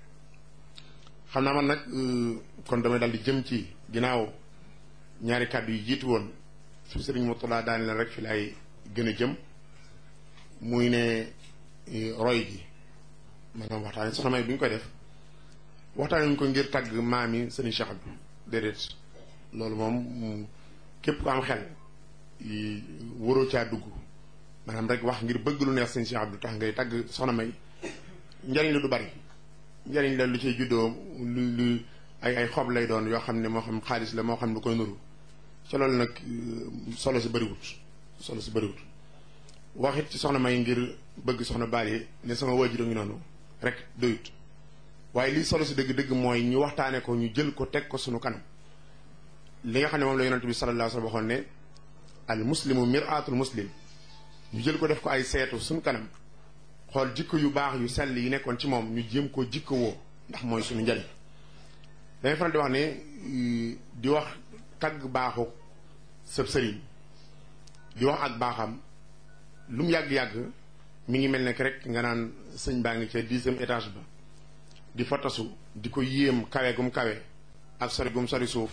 xam naa man nag kon damay dal di jëm ci ginnaaw ñaari kàddu yi jiitu woon su sëriñ Mourtada daane la rek fi lay gën a jëm muy ne roy gi maanaam waxtaane soxna May bu ñu koy def waxtaane ñu ko ngir tàgg maam yi sëriñ Cheikh Abdou déedéet loolu moom képp ku am xel waroo caa dugg maanaam rek wax ngir bëgg lu neex sëriñ Cheikh Abdou tax ngay tàgg soxna May njariñ la du bari njariñ la lu cay juddoo lu ay xob lay doon yoo xam ne moo xam xaalis la moo xam lu koy nuru ca loolu nag solo si bëriwut waxit ci soxna May ngir bëgg soxna Bali ne sama waajur ngi noonu rek doyut waaye lii solo si dëgg-dëgg mooy ñu waxtaane ko ñu jël ko teg ko sunu kanam li nga xam ne moom la yonent bi sallallahu alayhi wa sallam waxoon ne al muslimu mir'atul muslim ñu jël ko def ko ay seetu sunu kanam xool jikko yu baax yu sell yi nekkoon ci moom ñu jéem koo jikko woo ndax mooy suñu njariñ dangay faral di wax ne di wax tagg baaxu sëb sëriñ di wax ak baaxam lu mu yàgg-yàgg mi ngi mel ne rek nga naan sëñ baa ngi ca 10e étage ba di fa tasu di ko yéem kawe gum kawe ak sori gum sori suuf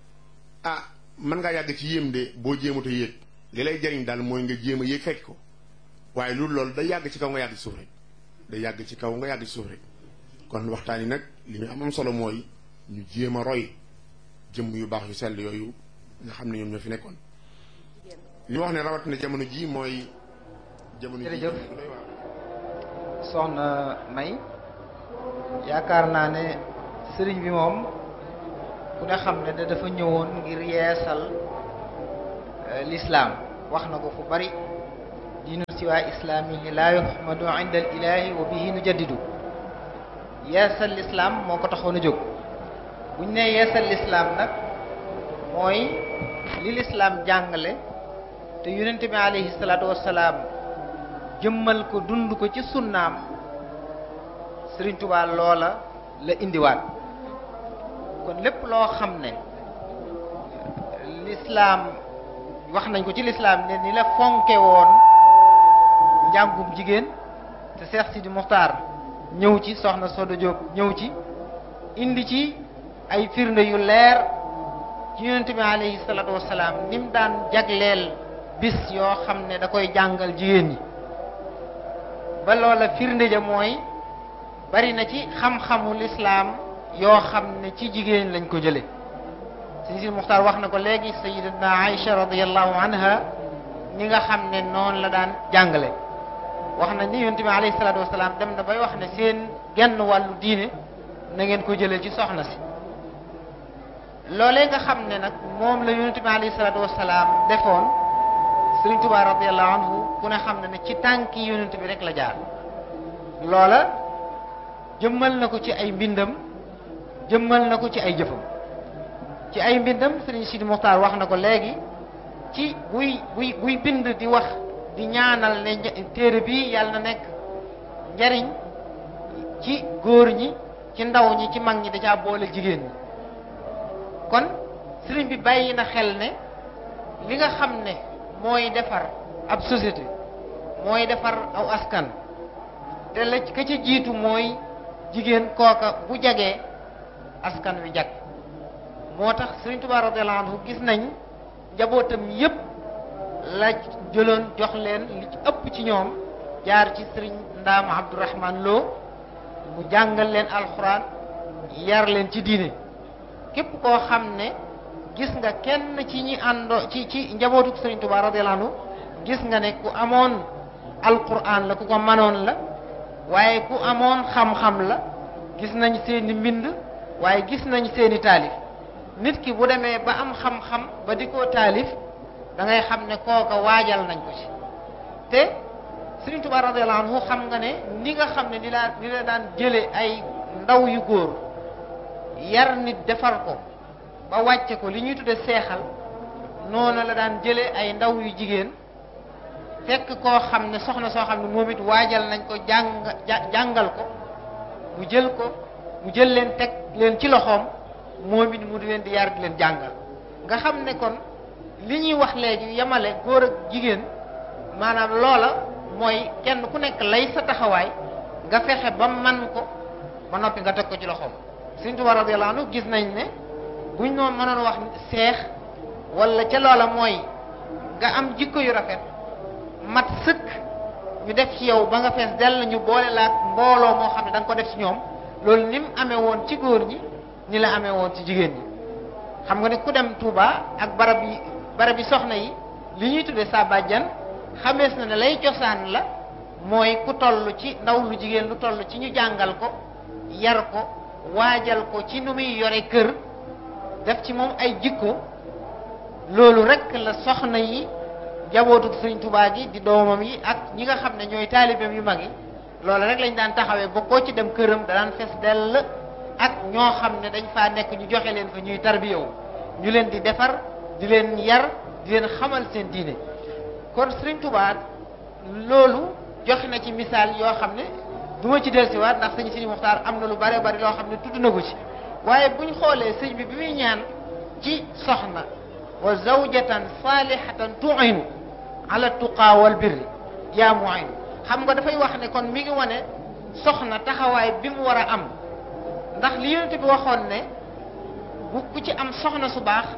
mën ngaa yàgg ci yéem de boo jéemut a yéeg li lay jariñ daal mooy nga jéem a yéeg fekk ko waaye loolu day yàgg ci kaw nga yàgg ci suuf rek day yàgg ci kaw nga yàgg ci suuf rek kon waxtaan yi nag li ñu am solo mooy ñu jéem a roy jëmm yu baax yu sell yooyu nga xam ne ñoom ñoo fi nekkoon li wax ne rawatina jamono ji mooy jamono ji jërëjëf soxna May yaakaar naa ne sëriñ bi moom ku ne xam ne dafa ñëwoon ngir yeesal lislaam wax na ko fu bari diinu siwaa islaamihi laa yuhmadu inda al ilahi wa bihi nujaddidu yeesal lislaam moo ko taxoon a jóg buñ ne yeesal lislaam nag mooy li lislaam jàngale te yonent bi alayhi salaatu wassalaam jëmmal ko dund ko ci sunnaam Sëriñ Tuubaa loola la indiwaat kon lépp loo xam ne lislaam wax nañ ko ci lislaam ne ni la fonke woon njàngum jigéen te Seex Sidi Muxtaar ñëw ci soxna Soda Diop ñëw ci indi ci ay firnde yu leer ci yonent bi alayhi salaatu wassalaam ni mu daan jagleel bis yoo xam ne da koy jàngal jigéen ñi ba loola firnde ja mooy bari na ci xam-xamu lislaam yoo xam ne ci jigéen lañ ko jële Sëñ Sidi Muxtaar wax na ko léegi sayyidatuna Aïcha radiyallahu anha ni nga xam ne noonu la daan jàngale wax na ni yonent bi alayhi salaatu wasalaam dem na bay wax ne seen genn wàllu diine na ngeen ko jëlee ci soxna si loolee nga xam ne nag moom la yonent bi alayhi salaatu wasalaam defoon Sëriñ Tuubaa radiyallahu anhu ku ne xam ne ci tànki yonent bi rek la jaar loola jëmmal na ko ci ay mbindam jëmmal na ko ci ay jëfam ci ay mbindam Sëriñ Sidi Muxtaar wax na ko léegi ci buy bind di wax di ñaanal ne téere bi yàlla na nekk njariñ ci góor ñi ci ndaw ñi ci mag ñi da caa boole jigéen ñi kon sëriñ bi bàyyi na xel ne li nga xam ne mooy defar ab société mooy defar aw askan te la ka ca jiitu mooy jigéen kooka bu jagee askan wi jag moo tax Sëriñ Tuubaa radiyallahu anhu gis nañ njabootam yépp la jëloon jox leen li ci ëpp ci ñoom jaar ci Sëriñ Ndaam Abdourahman Lo mu jàngal leen alxuraan yar leen ci diine képp koo xam ne gis nga kenn ci ñi àndoo ci njabootu Sëriñ Tuubaa radiyallahu anhu gis nga ne ku amoon alxuraan la ku ko manoon la waaye ku amoon xam-xam la gis nañ seeni mbind waaye gis nañ seeni taalif nit ki bu demee ba am xam-xam ba di ko taalif da ngay xam ne kooka waajal nañ ko ci te Sëriñ Tuubaa radiyallahu anhu xam nga ne ni nga xam ne ni la daan jële ay ndaw yu góor yar nit defar ko ba wàcce ko li ñuy tudde seexal noonu la daan jële ay ndaw yu jigéen fekk koo xam ne soxna soo xam ne moom it waajal nañ ko jàngal ko mu jël leen teg leen ci loxoom moom it mu di leen di yar di leen jàngal nga xam ne kon li ñuy wax léegi yemale góor ak jigéen maanaam loola mooy kenn ku nekk lay sa taxawaay nga fexe ba man ko ba noppi nga teg ko ci loxoom Sëriñ Tuubaa radiyallahu anhu gis nañ ne buñ noon mënoon wax seex wala ca loola mooy nga am jikko yu rafet mat sëkk ñu def ci yow ba nga fees dell ñu boole laak mbooloo moo xam ne da nga ko def ci ñoom loolu ni mu amee woon ci góor ñi ni la amee woon ci jigéen ñi xam nga ne ku dem Touba ak barab yi soxna yi li ñuy tuddee sa bàjjan xamees na ne lay cosaan la mooy ku toll ci ndaw lu jigéen lu toll ci ñu jàngal ko yar ko waajal ko ci nu muy yore kër def ci moom ay jikko loolu rek la soxna yi jabootu Sëriñ Tuubaa gi di doomam yi ak ñi nga xam ne ñooy taalibeem yu mag yi loolu rek lañ daan taxawee ba koo ci dem këram da daan fees dell ak ñoo xam ne dañ faa nekk ñu joxe leen fa ñuy tarbiyawu ñu leen di defar di leen yar di leen xamal seen diine kon Sëriñ Tuubaa loolu joxe na ci misaal yoo xam ne du ma ci dellusiwaat ndax sëñ Sidi Muxtaar am na lu bare bari loo xam ne tudd na ko ci waaye buñ xoolee sëñ bi muy ñaan ci soxna wa zawjatan salihatan tu'inu ala tuqaa wal birri yaa mu'inu xam nga dafay wax ne kon mi ngi wane soxna taxawaay bi mu war a am ndax li Yonent bi waxoon ne bu ku ci am soxna su baax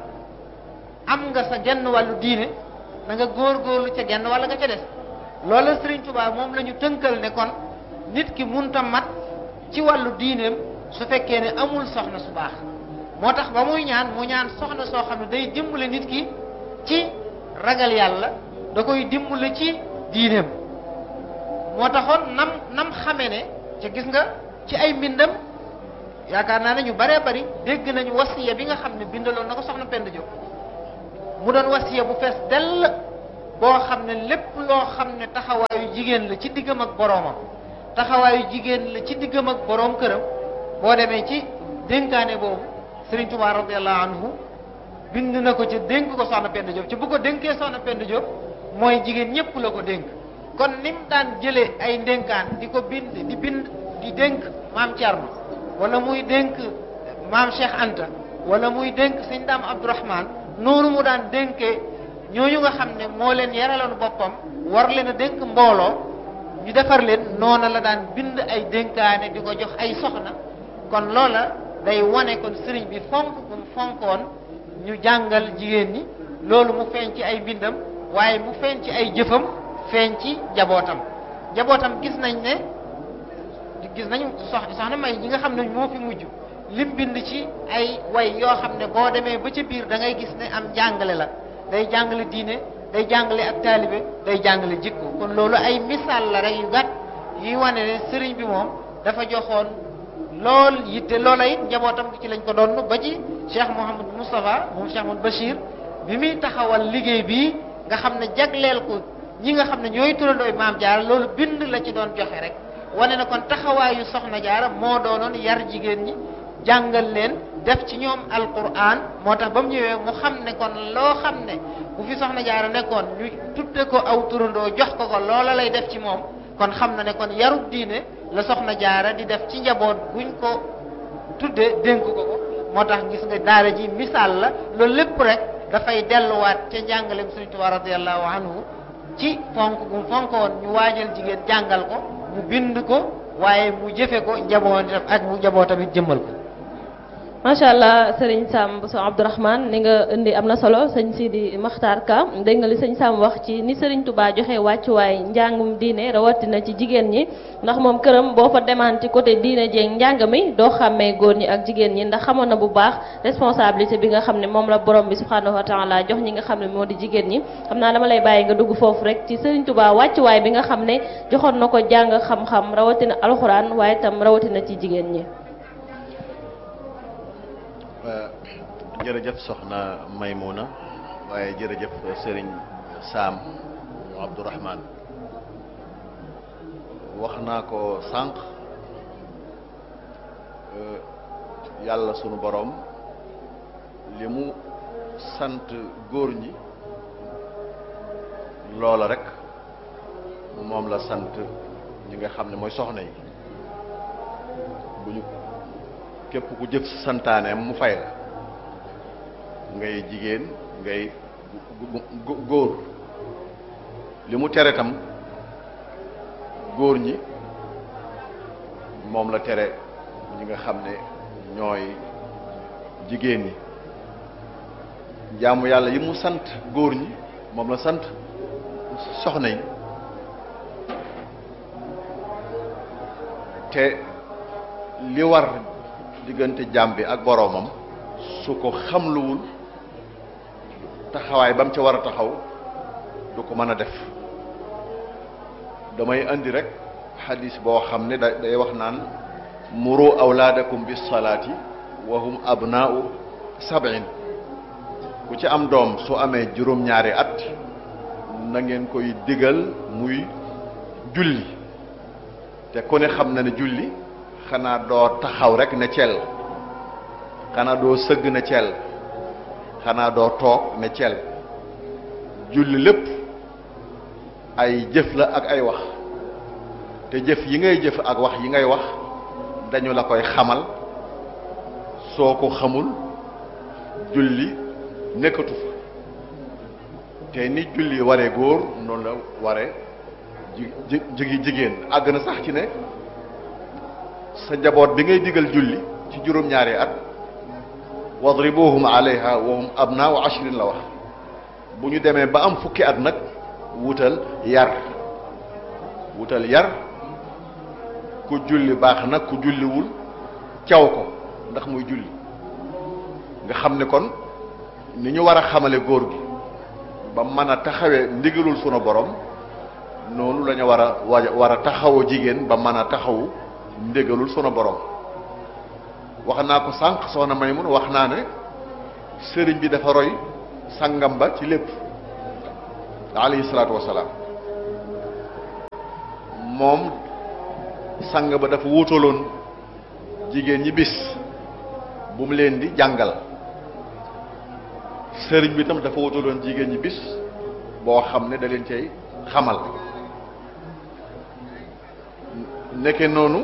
am nga sa genn wàllu diine da nga góorgóorlu ca genn wala nga ca des loolu Sëriñ Tuubaa moom la ñu tënkal ne kon nit ki munta mat ci wàllu diineem su fekkee ne amul soxna su baax moo tax ba muy ñaan mu ñaan soxna soo xam ne day dimbale nit ki ci ragal yàlla da koy dimbale ci diineem moo taxoon nam xame ne ca gis nga ci ay mbindam yaakaar naa ne ñu baree bari dégg nañu wasiya bi nga xam ne bindaloon na ko soxna Penda Diop mu doon wasiya bu fees dell boo xam ne lépp loo xam ne taxawaayu jigéen la ci diggam ak boroomam taxawaayu jigéen la ci diggam ak boroom këram boo demee ci dénkaane boobu Serigne Touba radiyallahu anhu bind na ko ci dénk ko soxna Penda Diop ci bu ko dénkee soxna Penda Diop mooy jigéen ñépp la ko dénk kon nim daan jëlee ay ndénkaan di ko bind di dénk maam Thierno wala muy dénk maam Cheikh Anta wala muy dénk sëñ Daam Abdourahman noonu mu daan dénkee ñooñu nga xam ne moo leen yaraloon boppam war leen a dénk mbooloo ñu defar leen noona la daan bind ay dénkaane di ko jox ay soxna kon loola day wane kon sëriñ bi fonk bu mu fonkoon ñu jàngal jigéen ñi loolu mu feeñ ci ay mbindam waaye mu feeñ ci ay jëfam feeñ ci njabootam gis nañu soxna May ñi nga xam ne moo fi mujj lim bind ci ay way yoo xam ne boo demee ba ca biir da ngay gis ne am jàngale la day jàngale diine day jàngale ak taalibe day jàngale jikko kon loolu ay misaal la rek yu gàtt yuy wane ne sëriñ bi moom dafa joxoon lool yitte loola it njabootam ci lañ ko doon ba ci Cheikh Mouhamadou Moustapha moom Cheikh Mouhamadou Bachir bi muy taxawal liggéey bii nga xam ne jagleel ko ñi nga xam ne ñooy turandooy maam Jaara loolu bind la ci doon joxe rek wane na kon taxawaayu soxna Jaara moo doonoon yar jigéen ñi jàngal leen def ci ñoom alquran moo tax ba mu ñëwee mu xam ne kon loo xam ne bu fi soxna Jaara nekkoon ñu tudde ko aw turandoo jox ko loola lay def ci moom kon xam na ne kon yarub diine la soxna Jaara di def ci njaboot buñ ko tudde dénk ko moo tax gis nga daara ji misaal la loolu lépp rek dafay delluwaat ca njàngaleem Sëriñ Tuubaa radiyallahu anhu ci fonk bu mu fonkoon ñu waajal jigéen jàngal ko mu bind ko waaye mu jëfe ko njabootam ak mu njabootam it jëmmal ko. macha allah sëriñ Sam Bousso Abdourahmane ni nga indi am na solo sëñ Sidi Makhtar Ka dégg nga li sëñ Sam wax ci ni sëriñ Touba joxe wàccuwaay njàngum diine rawatina ci jigéen ñi ndax moom këram boo fa demaan ci côté diine jeeg njàng mi doo xàmmee góor ñi ak jigéen ñi ndax xamoon na bu baax responsabilité bi nga xam ne moom la borom bi subhanahu wa taala jox ñi nga xam ne moo di jigéen ñi xam naa dama lay bàyyi nga dugg foofu rek ci sëriñ Touba wàccuwaay bi nga xam ne joxoon na ko jàng xam-xam rawatina alxuraan waaye itam rawatina ci jigéen ñi. jërëjëf soxna Maymuna waaye jërëjëf sëriñ Sam Abdourahmane wax naa ko sànq yàlla sunu borom li mu sant góor ñi loola rek moom la sant ñi nga xam ne mooy soxna yi bu ñu képp ku jëf santaaneem mu fay la ngay jigéen ngay góor li mu tere tam góor ñi moom la tere ñi nga xam ne ñooy jigéen ñi jaamu yàlla yi mu sant góor ñi moom la sant soxna yi te li war diggante jaam bi ak boroomam su ko xamluwul taxawaay ba mu ca war a taxaw du ko mën a def damay andi rek xadis boo xam ne day wax naan muru awlaadakum bis salaati wa hum abnaa'u sab'in ku ci am doom su amee juróom-ñaari at na ngeen koy digal muy julli te ku ne xam na ne julli xanaa doo taxaw rek ne cel xanaa doo sëgg ne cel xanaa doo toog ne cel julli lépp ay jëf la ak ay wax te jëf yi ngay jëf ak wax yi ngay wax dañu la koy xamal soo ko xamul julli nekkatu fa te ni julli waree góor noonu la waree jigéen àgg na sax ci ne sa njaboot bi ngay digal julli ci juróom-ñaari at wadribuhum alayha wa hum abnaa'u ashrin la wax bu ñu demee ba am fukki at nag wutal yar ku julli baax na ku julliwul caw ko ndax muy julli nga xam ne kon ni ñu war a xamale góor gi ba mën a taxawee ndigalul sunu borom noonu la ñu war a taxawu jigéen ba mën a taxawu ndégalul sunu borom. wax naa ko sànq soxna Maymun wax naa ne sëriñ bi dafa roy sangam ba ci lépp alayhi salaatu wasalaam. moom sang ba dafa wutaloon jigéen ñi bis bu mu leen di jàngal, sëriñ bi tam dafa wutaloon jigéen ñi bis boo xam ne da leen cay xamal. nekke noonu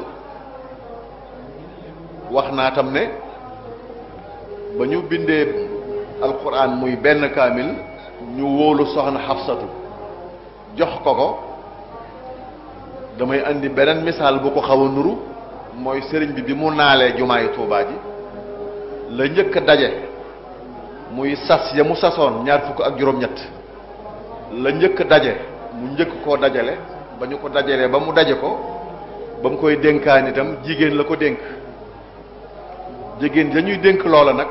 wax naa tam ne ba ñu bindee alquran muy benn kaamil ñu wóolu soxna Xafsatu jox ko damay andi beneen misaal bu ko xaw a nuru mooy sëriñ bi mu naalee jumaayi Tuubaa ji la njëkk a daje muy sas ya mu sasoon 27 la njëkk a daje mu njëkk koo dajale ba ñu ko dajalee ba mu daje ko ba mu koy dénkaan itam jigéen la ko dénk. jigéen dañuy dénk loola nag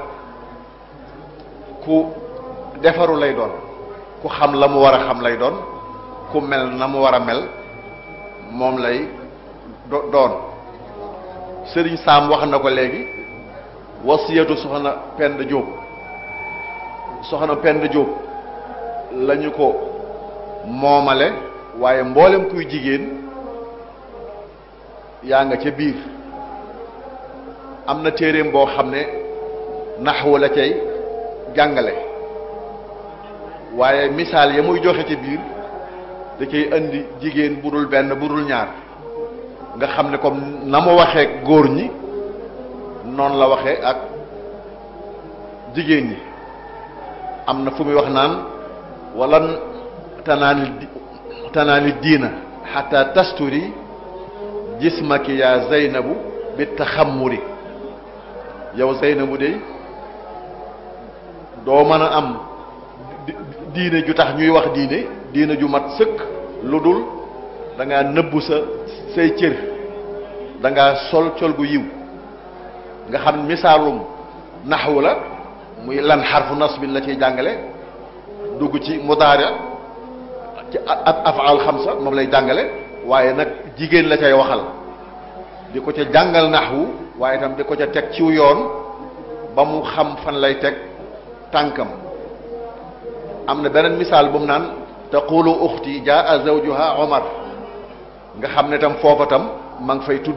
ku defaru lay doon, ku xam la mu war a xam lay doon, ku mel na mu war a mel moom lay doon. Sëriñ Saam wax na ko léegi wasiyatu soxna Penda Jóob lañu ko moomale, waaye mboolem kuy jigéen yaa nga ca biir. am na téeréem boo xam ne naxwu la cay jàngale, waaye misaal ya muy joxe ci biir da cay indi jigéen bu dul benn bu dul ñaar, nga xam ne comme na mu waxee góor ñi noonu la waxee ak jigéen ñi. am na fu muy wax naan walan tanaali diina xata tasturi jismaki ya Zeynabu bi taxammuri. yow Zeynabu de doo mën a am diine ju tax ñuy wax diine ju mat sëkk lu dul da ngaa nëbbu say cër, da ngaa sol col gu yiw. nga xam misaalum naxwu la muy lan xarfu nasbin la ciy jàngale, dugg ci mudaari ci afaal xamsa moom lay jàngale, waaye nag jigéen la cay waxal di ko ca jàngal naxwu, waaye itam di ko ca teg ciw yoon ba mu xam fan lay teg tànkam. am na beneen misaal bu mu naan taqulu uxti jaa zawjuha Omar, nga xam ne tam foofa tam ma ngi fay tudd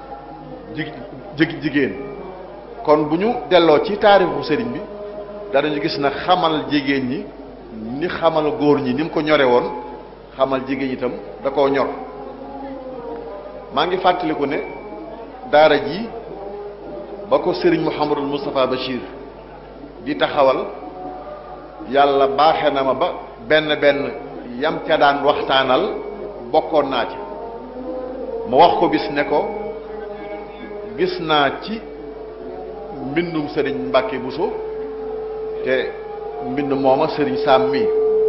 jigéen. kon bu ñu delloo ci taarixu sëriñ bi danañu gis na xamal jigéen ñi ni xamal góor ñi ni mu ko ñore woon, xamal jigéen ñi itam da koo ñor. maa ngi fàttaliku ne daara ji ba ko sëriñ Mouhamadul Moustapha Bachir di taxawal, yàlla baaxe na ma ba benn yam ca daan waxtaanal bokkoon naa ci. ma wax ko bis ne ko gis naa ci mbindum sëriñ Mbàkke Buso te mbind mooma sëriñ Saam mi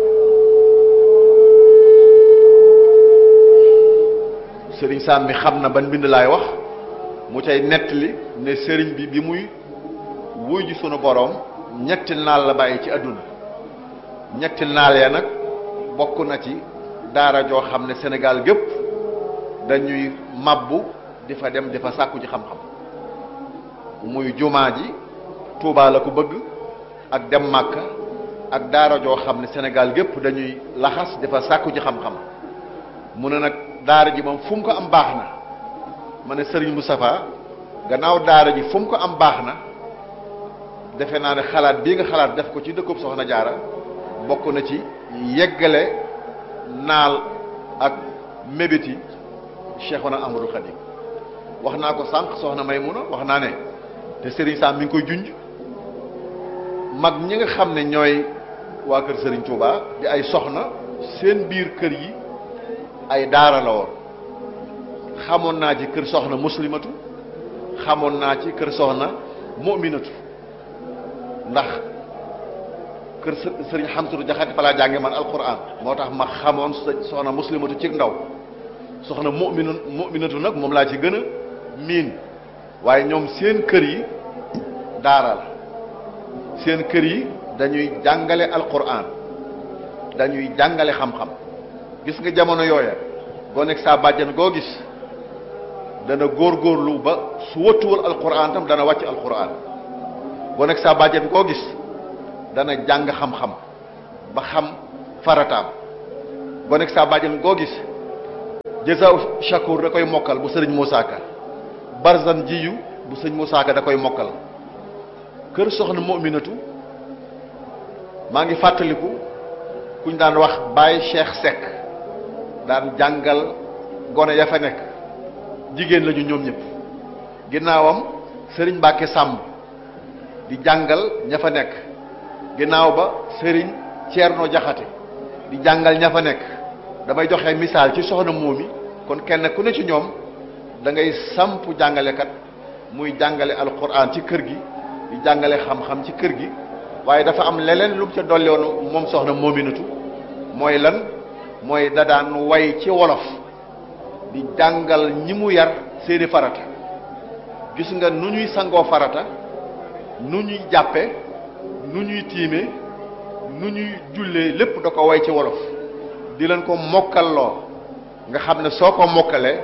xam na ban mbind laay wax, mu cay nettali ne sëriñ bi muy wuy ji sunu boroom ñetti naal la bàyyi ci àdduna. ñetti naal ya nag bokk na ci daara joo xam ne Sénégal gépp dañuy mabbu di fa dem di fa sàkku ci xam-xam, muy jumaa ji Tuubaa la ko bëgg ak dem Màkka, ak daara joo xam ne Sénégal gépp dañuy laxas di fa sàkku ci xam-xam. mu ne nag daara ji moom fu mu ko am baax na. ma ne Sëriñ Moustapha gannaaw daara ji fu mu ko am baax na, defe naa ne xalaat bii nga xalaat def ko ci dëkkub Soxna Jaara bokk na ci yeggale naal ak mébéti Cheikhuna Ahmadul Khadim. wax naa ko sànq soxna Maymuna wax naa ne te Serigne Sam mi ngi koy junj, mag ñi nga xam ne ñooy waa kër Serigne Touba di ay soxna, seen biir kër yi ay daara la woon. xamoon naa ci kër soxna muslimatu, xamoon naa ci kër soxna mu'minatu, ndax kër Serigne Xamsatu Jaxate fa laa jànge man alquran, moo tax ma xamoon soxna muslimatu ci ndaw. soxna mu'minatu nag moom laa ci gën a miin, waaye ñoom seen kër yi daara la. seen kër yi dañuy jàngale alquran, dañuy jàngale xam-xam. gis nga jamono yooya boo nekk saa bàjjan goo gis dana góorgóorlu ba su wëttuwul alquran tam dana wàcc alquran boo nekk saa bàjjen koo gis dana jàng xam-xam ba xam farataam boo nekk saa bàjjen koo gis jazaaw shakur da koy mokkal bu sëriñ Moussa Ka barzan jiyu bu sëriñ Moussa Ka da koy mokkal kër soxna Muminatu maa ngi fàttaliku kuñ daan wax Baye Cheikh Seck daan jàngal gone ya fa nekk jigéen lañu ñoom ñëpp ginnaawam sëriñ Mbàkke Sàmb di jàngal ña fa nekk ginnaaw ba sëriñ Ceerno Jaxate di jàngal ña fa nekk damay joxe misaal ci soxna moomi kon kenn ku ne ci ñoom da ngay samp jàngalekat muy jàngale alquran ci kër gi di jàngale xam-xam ci kër gi waaye dafa am leneen lu mu ca dolli woon moom soxna moominatu mooy lan mooy da daan way ci wolof di jàngal ñi mu yar seeni farata gis nga nu ñuy sangoo farata nu ñuy jàppe nu ñuy tiime nu ñuy jullee lépp da ko way ci wolof di leen ko mokkalloo nga xam ne soo ko mokkalee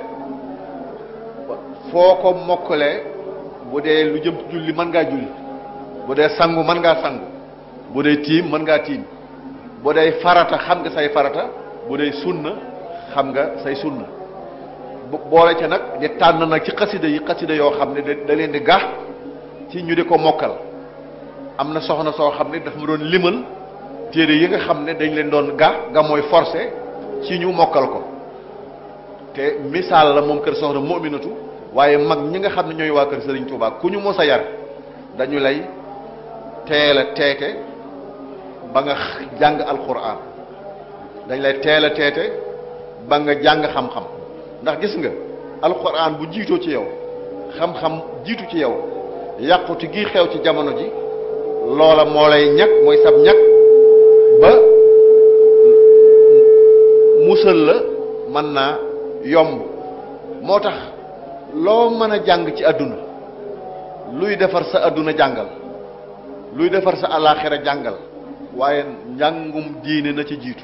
foo ko mokkalee bu dee lu jëm julli mën ngaa julli bu dee sangu mën ngaa sangu bu dee tiim mën ngaa tiim bu dee farata xam nga say farata bu dee sunna xam nga say sunna boole ca nag di tànn nag ci xasida yoo xam ne da leen di gaax ci ñu di ko mokkal am na soxna soo xam ne daf ma doon limal téere yi nga xam ne dañ leen doon ga mooy forcé ci ñu mokkal ko te misaal la moom kër soxna Muminatu waaye mag ñi nga xam ne ñooy waa kër Serigne Touba ku ñu mos a yar dañu lay teel a teete ba nga jàng alquran dañ lay teel a teete ba nga jàng xam-xam ndax gis nga alquran bu jiitoo ci yow xam-xam jiitu ci yow yàquti gi xew ci jamono ji loola moo lay ñàkk mooy sab ñàkk ba musal la mën naa yomb moo tax loo mën a jàng ci àdduna luy defar sa àdduna jàngal luy defar sa alaaxira jàngal waaye njàngum diine na ci jiitu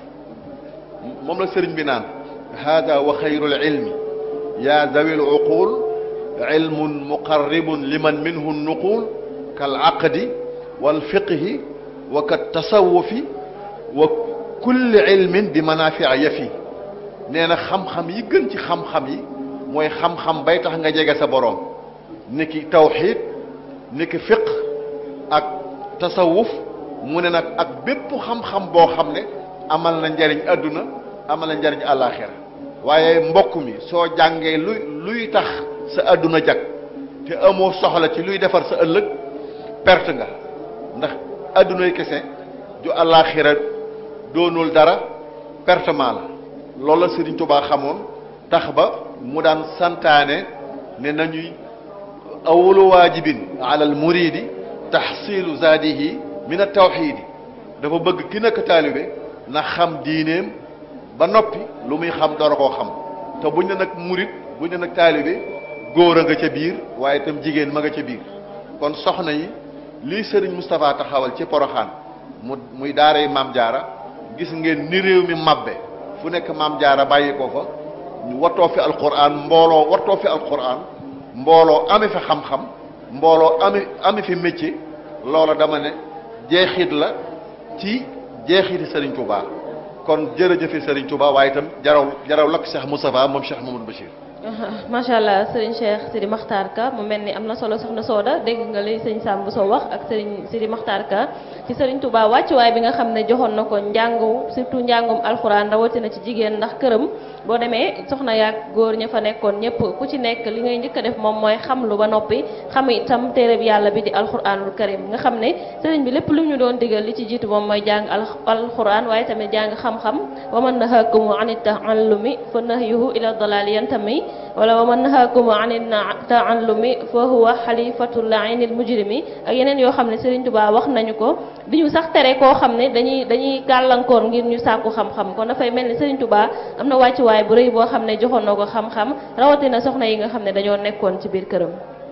moom la sëriñ bi naan hada wa xayrul ilmi ya zawil uqul ilmun muqarribun liman minhu nuqul kal aqdi wal fiqhi wa kat tasawufi wa kulli ilmin bi manafia yafi nee na xam-xam yi gën ci xam-xam yi mooy xam-xam bay tax nga jege sa boroom niki tawxiid niki fiq ak tasawuf mu ne nag ak bépp xam-xam boo xam ne amal na njariñ àdduna amal na njariñ àllaaxira waaye mbokk mi soo jàngee luy tax sa àdduna jag te amoo soxla ci luy defar sa ëllëg perte nga ndax àddunay kese ju àllaaxira doonul dara pertement la loolu la Sëriñ Tuubaa xamoon tax ba mu daan santaane ne nañuy awalu waajibin ala al muridi taxsilu zaadihi min at tawxiidi dafa bëgg ki nekk taalibe na xam diineem ba noppi lu muy xam door a koo xam te buñ ne nag murid buñ ne nag taalibe góor a nga ca biir waaye itam jigéen ma nga ca biir kon soxna yi lii Sëriñ Moustapha taxawal ci Poroxaan muy daaray Maam Jaara gis ngeen ni réew mi mabbe fu nekk Maam Jaara bàyyi ko fa ñu wattoo fi alquran mbooloo wattoo fi alquran mbooloo ame fi xam-xam mbooloo ame fi métier loola dama ne jeexit la ci jeexiti Serigne Touba kon jërëjëfe Serigne Touba waaye itam jaraw lakk Cheikh Moustapha moom Cheikh Mamadou Bachir. macha allah Serigne Cheikh Sidi Makhtar Ka mu mel ni am na solo soxna Soda dégg nga li sëñ Sam Bousso wax ak Serigne Sidi Makhtar Ka ci Serigne Touba wàccuwaay bi nga xam ne joxoon na ko njàngu surtout njàngum alxuraan rawatina ci jigéen ndax këram boo demee soxna yaag góor ña fa nekkoon ñëpp ku ci nekk li ngay njëkk a def moom mooy xam lu ba noppi xam itam téere bi yàlla bi di alxuraanul karim nga xam ne Serigne bi lépp lu ñu doon digal li ci jiitu moom mooy jàng alxuraan waaye tamit jàng xam-xam wa man nahaakum an taallumi fa nahyuhu ila dalal yantami wala wa man nahaakum an taallumi fa huwa xalifatul aynil mujrimi ak yeneen yoo xam ne Serigne Touba wax nañu ko di ñu sax tere koo xam ne dañuy gàllankoor ngir ñu sàkku xam-xam kon dafay mel ni Serigne Touba am na wàccuwaay bu rëy boo xam ne joxoon na ko xam-xam rawatina soxna yi nga xam ne dañoo nekkoon ci biir këram.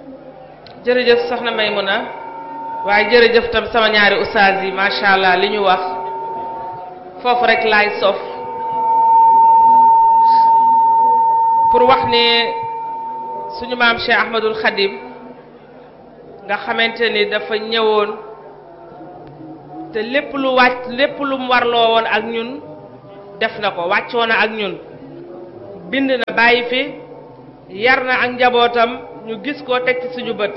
jërëjëf soxna Maymuna waaye jërëjëf tam sama ñaari ustaas yi macha allah li ñu wax foofu rek laay sof pour wax ne suñu maam Cheikh Ahmadul Khadim nga xamante ni dafa ñëwoon te lépp lu mu warloo woon ak ñun def na ko wàccoo na ak ñun bind na bàyyi fi yar na ak njabootam ñu gis ko teg ci suñu bët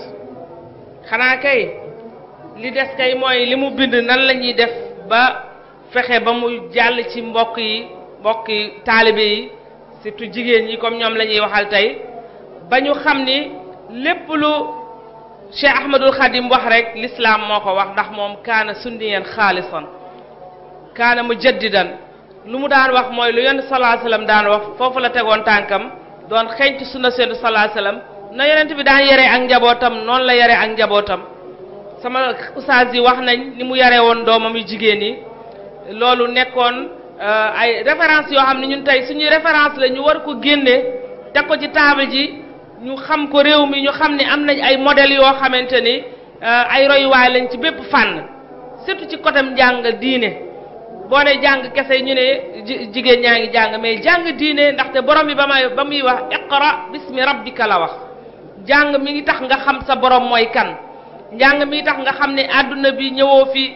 xanaa kay li des kay mooy li mu bind nan la ñuy def ba fexe ba mu jàll ci mbokki taalibe yi surtout jigéen ñi comme ñoom la ñuy waxal tey ba ñu xam ni lépp lu Cheikh Ahmadul Khadim wax rek l'islam moo ko wax ndax moom kaana sunniyan xaalisan kaana mujaddidan lu mu daan wax mooy lu yonent sallallahu alayhi wasallam daan wax foofu la tegoon tànkam doon xeeñtu sunna seen sallallahu alayhi wasallam na yonent bi daan yare ak njabootam noonu la yare ak njabootam sama ustaas yi wax nañ ni mu yare woon doomam yu jigéen yi loolu nekkoon ay référence yoo xam ne ñun tey suñuy référence la ñu war ko génne teg ko ci table ji ñu xam ko réew mi ñu xam ne am nañ ay modèles yoo xamante ni ay royuwaay lañ ci bépp fànn surtout ci côté njàng diine boo ne jàng kese ñu ne jigéen ñaa ngi jàng mais jàng diine ndaxte borom bi ba muy wax iqra bismi rabbika la wax jàng mi ngi tax nga xam sa borom mooy kan njàng mi ngi tax nga xam ne àdduna bi ñëwoo fi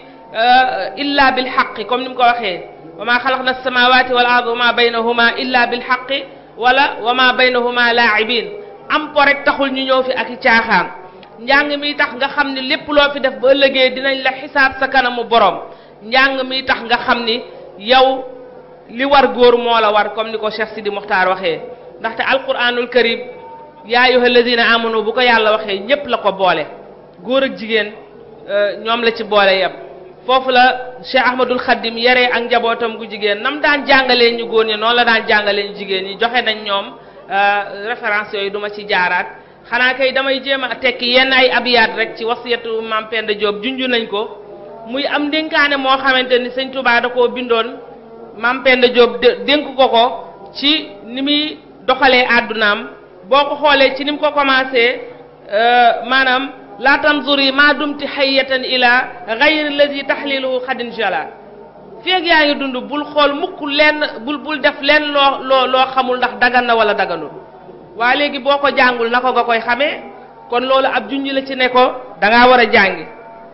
illa bil haqqi comme ni mu ko waxee wa ma xalaqna as-samawati wal arda wa ma baynahuma illa bil haqqi wala wa ma baynahuma laa'ibin am po rek taxul ñu ñëw fi ak i caaxaan njàng mi tax nga xam ni lépp loo fi def ba ëllëgee dinañ la xisaab sa kanamu borom njàng mi tax nga xam ni yow li war góor moo la war comme ni ko Cheikh Sidi Mokhtar waxee ndaxte alquranul karim yaa ayyuha alladina amanu bu ko yàlla waxee ñépp la ko boole góor ak jigéen ñoom la ci boole yëpp foofu la Cheikh Ahmadul Khadim yaree ak njabootam gu jigéen nam daan jàngalee ñu góor ñi noonu la daan jàngalee ñu jigéen ñi joxe nañ ñoom référence yooyu duma ci jaaraat xanaa kay damay jéem a tekki yenn ay abiyaat rek ci wasiyatu Maam Penda Diop junju nañ ko muy am dénkaane moo xamante ni Sëñ Tuubaa da koo bindoon Maam Penda Diop dénk ko ci ni muy doxalee àddunaam boo ko xoolee ci ni mu ko commencé maanaam la tanzuri ma dumti hayyatan ila ghayri allazi tahliluhu xadin jala feeg yaa ngi dund bul xool mukk lenn bul def lenn loo xamul ndax dagan na wala daganul waa léegi boo ko jàngul na ko nga koy xamee kon loolu ab junj la ci ne ko dangaa war a jàngi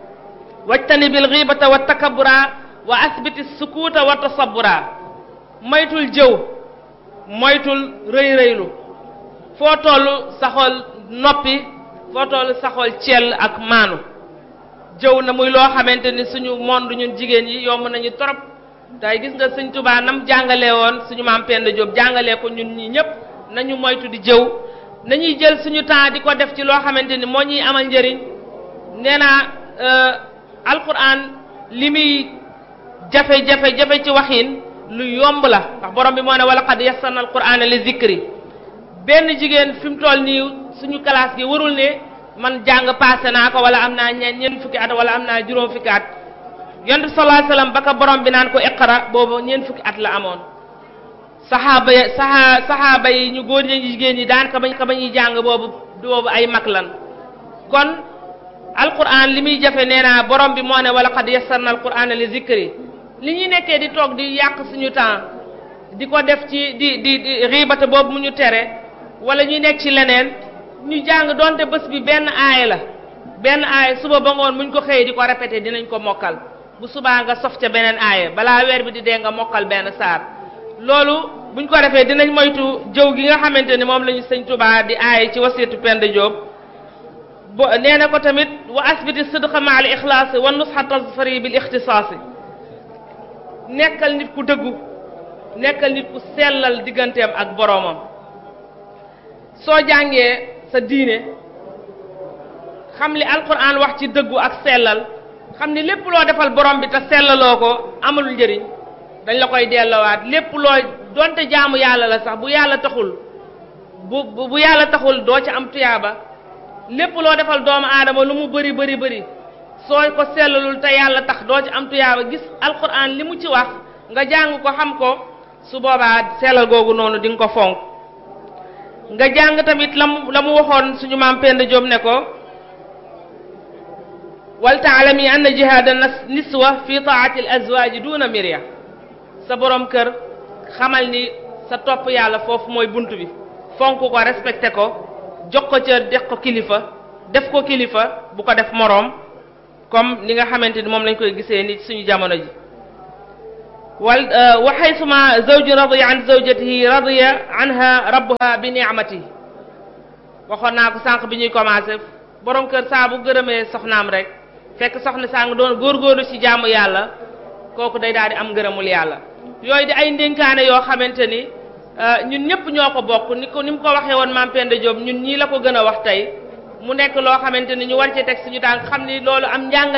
wajtani bil ghibata wa takabbura wa asbiti sukuta wa tasabbura moytul jëw moytul rëy-rëylu foo toll saxool noppi foo toll saxool cell ak maanu jëw na muy loo xamante ni suñu monde ñun jigéen yi yomb nañu trop tey gis nga Sëñ Tuubaa nam jàngalee woon suñu Maam Penda Diop jàngalee ko ñun ñi ñëpp nañu moytu di jëw nañuy jël suñu temps di ko def ci loo xamante ni moo ñuy amal njëriñ nee naa alquran li muy jafe ci waxin lu yomb la ndax borom bi moo ne wala qad yassarna alqur'ana li zikri benn jigéen fi mu toll nii suñu classe gi warul ne man jàng passé naa ko wala am naa ñeent fukki at wala am naa juróom fukki at yonent sallallahu alayhi wasallam ba ka borom bi naan ko iqra boobu ñeent fukki at la amoon saxaaba yi ñu góor ñi jigéen ñi daan ka ba ñuy jàng boobu ay mag lan kon alquran li muy jafe nee naa borom bi moo ne wala qad yassarna alqur'ana li zikri li ñuy nekkee di toog di yàq suñu temps di ko def ci di riibata boobu mu ñu tere wala ñuy nekk ci leneen ñu jàng donte bés bi benn aaya suba ba ngoon muñ ko xëyee di ko répété dinañ ko mokkal bu subaa nga sof ca beneen aaya balaa weer bi di dee nga mokkal benn saar loolu buñ ko defee dinañ moytu jëw gi nga xamante ni moom la ñu Sëñ Tuubaa di aaya ci wasiyatu Penda Diop nee na ko tamit wa asbiti sidqa ma al ixlaas wa nusxa tasfari bil ixtisaasi nekkal nit ku dëggu nekkal nit ku sellal digganteem ak boroomam soo jàngee sa diine xam li alquran wax ci dëggu ak sellal xam ni lépp loo defal borom bi te sellaloo ko amul njëriñ dañ la koy delloowaat lépp loo donte jaamu yàlla la sax bu yàlla taxul bu yàlla taxul doo ci am tuyaaba lépp loo defal doomu aadama lu mu bëri soo ko sellalul te yàlla tax doo ci am tuyaaba gis alquran li mu ci wax nga jàng ko xam ko su boobaa sellal googu noonu di nga ko fonk nga jàng tamit la mu waxoon suñu Maam Penda Diop ne ko wal taalami anna jihaada niswa fi taati al azwaaji duna mirya sa borom kër xamal ni sa topp yàlla foofu mooy bunt bi fonk ko respecté ko jox ko cër def ko kilifa bu ko def moroom comme ni nga xamante ni moom lañ koy gisee ni suñu jamono ji wa haysuma zawju radiya an zawjatihi radiya anha rabbuha bi ni'matihi waxoon naa ko sànq bi ñuy commencé borom kër saa bu gërëmee soxnaam rek fekk soxna saa nga doon góorgóorlu ci jaamu yàlla kooku day daal di am ngërëmul yàlla yooyu di ay ndénkaane yoo xamante ni ñun ñëpp ñoo ko bokk ni mu ko waxee woon Mame Penda Diop ñun ñii la ko gën a wax tey mu nekk loo xamante ni ñu war ci teg suñu tànk xam ni loolu am njàngale